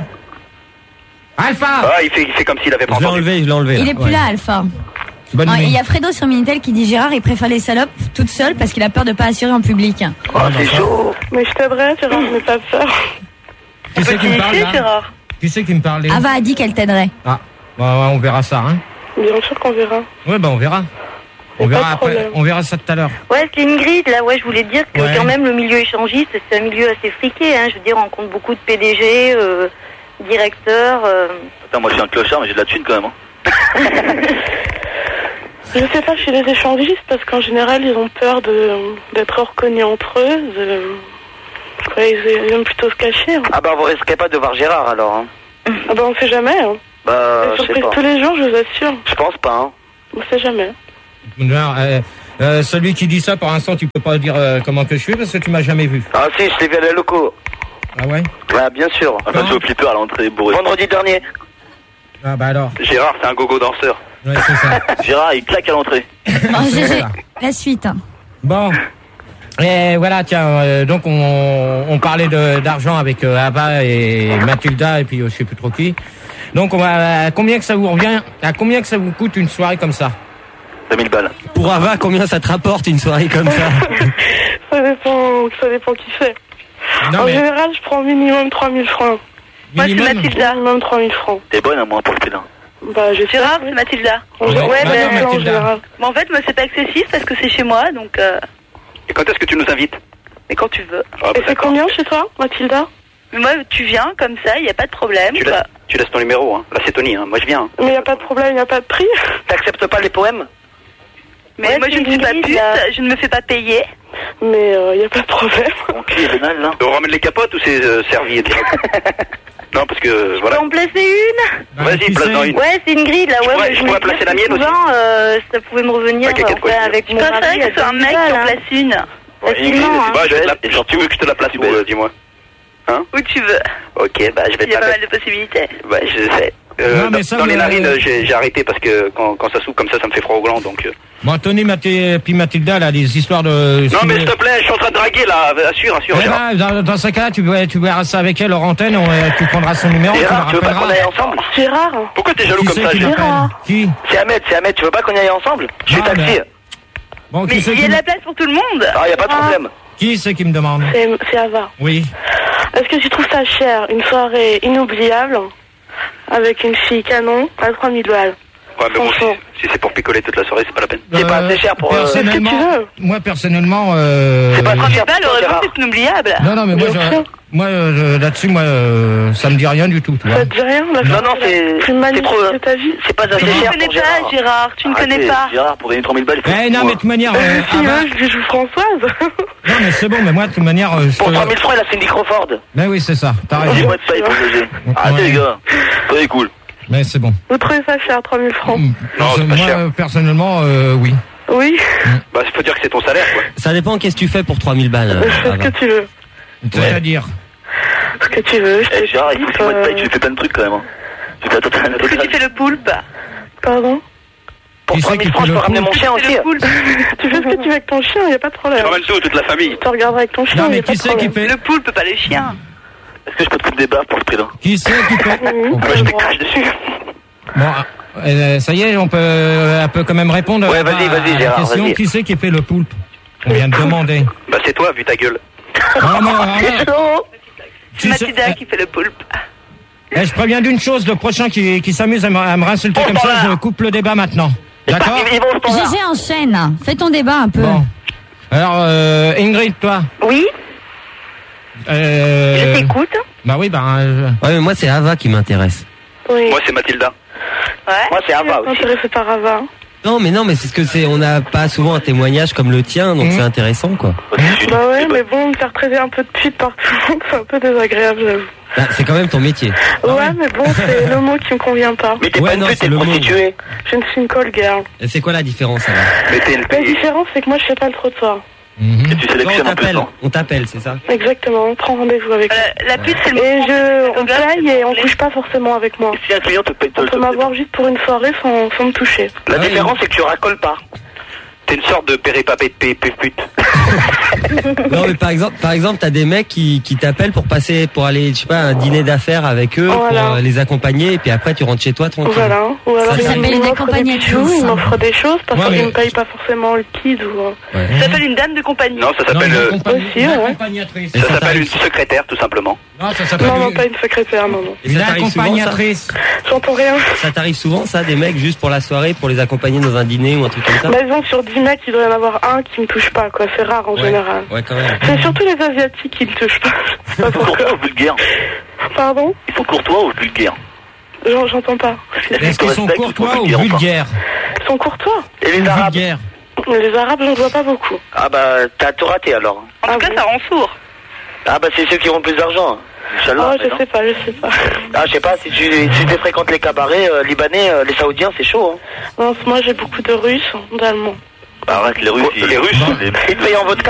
C: Alpha.
M: Ah, il fait comme s'il avait pas entendu.
N: Je l'ai enlevé.
H: Il est plus là, Alpha. Il y a Fredo sur Minitel qui dit Gérard, il préfère les salopes toute seule parce qu'il a peur de pas assurer en public.
M: Oh, c'est chaud.
P: Mais je t'aiderais, Gérard, je n'ai pas peur.
C: Qui c'est qui me parle, là?
P: Gérard.
C: Qui c'est qui me parle?
H: Ava a dit qu'elle t'aiderait.
C: Ah, bah, on verra ça, hein.
P: Bien sûr qu'on verra.
C: Ouais, bah on verra. On verra après. On verra ça tout à l'heure.
O: Ouais, c'est Ingrid, là, ouais, je voulais dire que quand même le milieu échangiste, c'est un milieu assez friqué, hein. Je veux dire, on rencontre beaucoup de PDG, directeurs.
M: Attends, moi je suis un clochard, mais j'ai de la thune quand même, hein.
P: Je sais pas chez les échangistes, parce qu'en général, ils ont peur d'être reconnus entre eux. Ils aiment plutôt se cacher. Hein.
M: Ah bah vous risquez pas de voir Gérard alors, hein.
P: Ah bah on sait jamais, hein.
M: Bah,
P: je sais pas. Tous les jours, je vous assure.
M: Je pense pas, hein.
P: On sait jamais.
C: Celui qui dit ça, pour l'instant, tu peux pas dire comment que je suis parce que tu m'as jamais vu.
M: Ah si, je t'ai vu à la loco.
C: Ah ouais?
M: Ouais, bien sûr.
B: Enfin, tu au flipper à l'entrée bourré.
M: Vendredi dernier.
C: Ah bah alors.
B: Gérard, c'est un gogo danseur.
C: Ouais, c'est ça.
B: Gérard, il claque à l'entrée.
H: Oh, GG, la suite.
C: Bon. Et voilà, tiens, donc on parlait d'argent avec Ava et Mathilda et puis je sais plus trop qui. Donc à combien que ça vous revient, à combien que ça vous coûte une soirée comme ça?
B: 2000 balles.
N: Pour Ava, combien ça te rapporte une soirée comme ça?
P: Ça dépend qui c'est. En général, je prends minimum 3000 francs.
O: Moi, c'est Mathilda.
P: Minimum 3000 francs.
B: T'es bonne à moi pour le pédin.
O: Bah, Gérard, c'est Mathilda.
P: Ouais, mais
O: en général. Mais en fait, moi, c'est pas excessif parce que c'est chez moi, donc...
B: Et quand est-ce que tu nous invites?
O: Mais quand tu veux.
B: Ah, bah,
P: et c'est combien chez toi, Mathilda?
O: Mais moi, tu viens comme ça, il n'y a pas de problème.
B: Tu laisses ton numéro, hein. Là, c'est Tony, hein. Moi, je viens.
P: Mais il n'y a pas de problème, il n'y a pas de prix.
M: T'acceptes pas les poèmes?
O: Mais ouais, moi, je ne suis pas pute, je ne me fais pas payer.
P: Mais il n'y a pas de problème.
B: Ok, banal, là. On ramène les capotes ou c'est servi direct? Non, parce que, voilà.
O: Tu peux en placer une?
B: Vas-y, place-en une.
O: Ouais, c'est une grille, là. Ouais,
B: je pourrais placer la mienne aussi.
O: Ça pouvait me revenir avec mon mari. Je préférais que ce soit un mec qui en place une. Facilement, hein.
B: Genre, tu veux que je te la place où, dis-moi? Hein?
O: Où tu veux.
B: Ok, bah, je vais te la mettre.
O: Il y a pas mal de possibilités.
B: Bah, je sais. Dans les narines, j'ai arrêté parce que quand ça s'ouvre comme ça me fait froid au gland, donc...
C: Bon, Tony, puis Mathilda, là, des histoires de...
B: Non, mais s'il te plaît, je suis en train de draguer, là. Assure.
C: Eh ben, dans ce cas-là, tu verras ça avec elle hors antenne, tu prendras son numéro,
B: Gérard, tu veux pas qu'on aille ensemble?
P: Gérard.
B: Pourquoi t'es jaloux comme ça,
C: Gérard? Qui?
M: C'est Ahmed, tu veux pas qu'on y aille ensemble? Je suis taxi.
C: Bon,
O: mais il y a de la place pour tout le monde.
M: Ah, y a pas de problème.
C: Qui c'est qui me demande?
P: C'est Ava.
C: Oui.
P: Est-ce que tu trouves ça cher, une soirée inoubliable, avec une fille canon, à 3000 balles?
B: Ouais, mais bon, si c'est pour picoler toute la soirée, c'est pas la peine.
M: C'est pas assez cher pour...
C: Personnellement, moi, personnellement...
M: C'est pas très cher
O: pour toi, Gérard. C'est inoubliable.
C: Non, mais moi, là-dessus, ça me dit rien du tout, tu vois.
P: Ça te dit rien?
M: Non, c'est trop... C'est pas assez cher pour Gérard.
O: Tu ne connais pas, Gérard, tu ne connais pas.
B: Gérard, pour gagner 3000 balles, il faut...
C: Eh, non, mais de toute manière...
P: je joue Françoise.
C: Non, mais c'est bon, mais moi, de toute manière...
M: Pour 3000 francs, il a Cindy Crawford.
C: Mais oui, c'est ça, t'as raison.
B: Dis-moi de ça, il faut loger. Arrêtez, les gars. Soyez cool.
C: Mais c'est bon.
P: Vous trouvez ça cher, 3000 francs?
B: Non, c'est pas cher.
C: Moi, personnellement, oui.
P: Oui.
B: Bah, il faut dire que c'est ton salaire, quoi.
N: Ça dépend, qu'est-ce que tu fais pour 3000 balles?
P: Fais ce que tu veux.
C: C'est-à-dire?
P: Ce que tu veux.
B: Eh, Gérard, il faut que moi de taille, tu fais plein de trucs, quand même, hein.
O: Est-ce que tu fais le poulpe?
P: Pardon?
M: Pour 3000 francs, je peux ramener mon chien aussi.
P: Tu fais ce que tu veux avec ton chien, y a pas de problème.
B: Je ramène tout, toute la famille.
P: Tu regarderas avec ton chien,
C: non, mais
P: y a pas de problème.
C: fait...
O: Le poulpe, pas le chien.
B: Est-ce que je peux te foutre des barres pour le prix-là?
C: Qui c'est qui fait...
B: Moi, je te crache dessus.
C: Bon, ça y est, on peut quand même répondre
M: ouais, vas-y,
C: à
M: Gérard,
C: la question.
M: vas-y.
C: Qui c'est qui fait le poulpe? On vient de demander.
B: Bah, c'est toi, vu ta gueule.
O: C'est Mathilda qui fait le poulpe.
C: Eh, je préviens d'une chose, le prochain qui s'amuse à me insulter comme ça, je coupe le débat maintenant. D'accord?
H: GG, enchaîne. Fais ton débat un peu.
C: Bon. Alors, Ingrid, toi?
O: Oui. Je t'écoute.
C: Bah oui,
N: Ouais, mais moi, c'est Ava qui m'intéresse.
P: Oui.
B: Moi, c'est Mathilda.
O: Ouais.
M: Moi, c'est Ava aussi.
P: Intéressé par Ava.
N: Non, mais c'est ce que c'est. On n'a pas souvent un témoignage comme le tien, donc c'est intéressant, quoi.
P: Bah ouais, mais bon, me faire traiter un peu de pute par tout le monde, c'est un peu désagréable, j'avoue.
N: Bah, c'est quand même ton métier.
P: Ouais, mais bon, c'est le mot qui me convient pas.
M: Mais t'es pas une pute, t'es prostituée.
P: Je ne suis une call girl.
N: Et c'est quoi la différence, alors?
P: La différence, c'est que moi, je fais pas le trottoir.
B: Et tu sélectionnes un peu.
N: On t'appelle, c'est ça?
P: Exactement, on prend rendez-vous avec
O: la pute, c'est le
P: Et on paye et on couche pas forcément avec moi.
B: Si un client te paye,
P: on peut m'avoir juste pour une soirée sans me toucher.
M: La différence, c'est que tu racoles pas.
B: T'es une sorte de péripapé de pute.
N: Non, mais par exemple, t'as des mecs qui t'appellent pour aller, je sais pas, à un dîner d'affaires avec eux,
P: voilà.
N: Pour les accompagner, et puis après tu rentres chez toi tranquille.
P: Voilà. Ou alors
H: ça s'appelle une accompagnatrice.
P: Il m'offre des choses parce qu'il me paye pas forcément le kid ou.
O: Ça s'appelle une dame de compagnie.
B: Non, ça s'appelle
P: aussi,
C: accompagnatrice.
B: Ça s'appelle une secrétaire, tout simplement.
C: Non, ça s'appelle
P: non, pas une secrétaire, non.
C: Une accompagnatrice.
P: J'entends rien.
N: Ça t'arrive souvent, ça, des mecs juste pour la soirée, pour les accompagner dans un dîner ou un truc comme ça?
P: Bah, disons que sur 10 mecs, il doit y en avoir un qui me touche pas, quoi. C'est rare en général.
N: Ouais, quand même.
P: C'est surtout les Asiatiques qui me touchent pas.
B: Il faut courtois ou vulgaire?
P: Pardon?
B: Il faut courtois ou vulgaire?
P: J'entends pas.
C: Est-ce qu'ils sont courtois ou vulgaires?
P: Ils sont courtois.
M: Et les Arabes?
P: Les Arabes, j'en vois pas beaucoup.
M: Ah bah, t'as tout raté alors.
O: En tout cas, ça rend sourd.
M: Ah bah, c'est ceux qui ont le plus d'argent.
P: Oh, je sais pas.
M: Ah, je sais pas, si tu fréquentes les cabarets libanais, les saoudiens, c'est chaud, hein.
P: Non, moi j'ai beaucoup de Russes, d'Allemands.
B: Arrête, les Russes, ils te payent en vodka.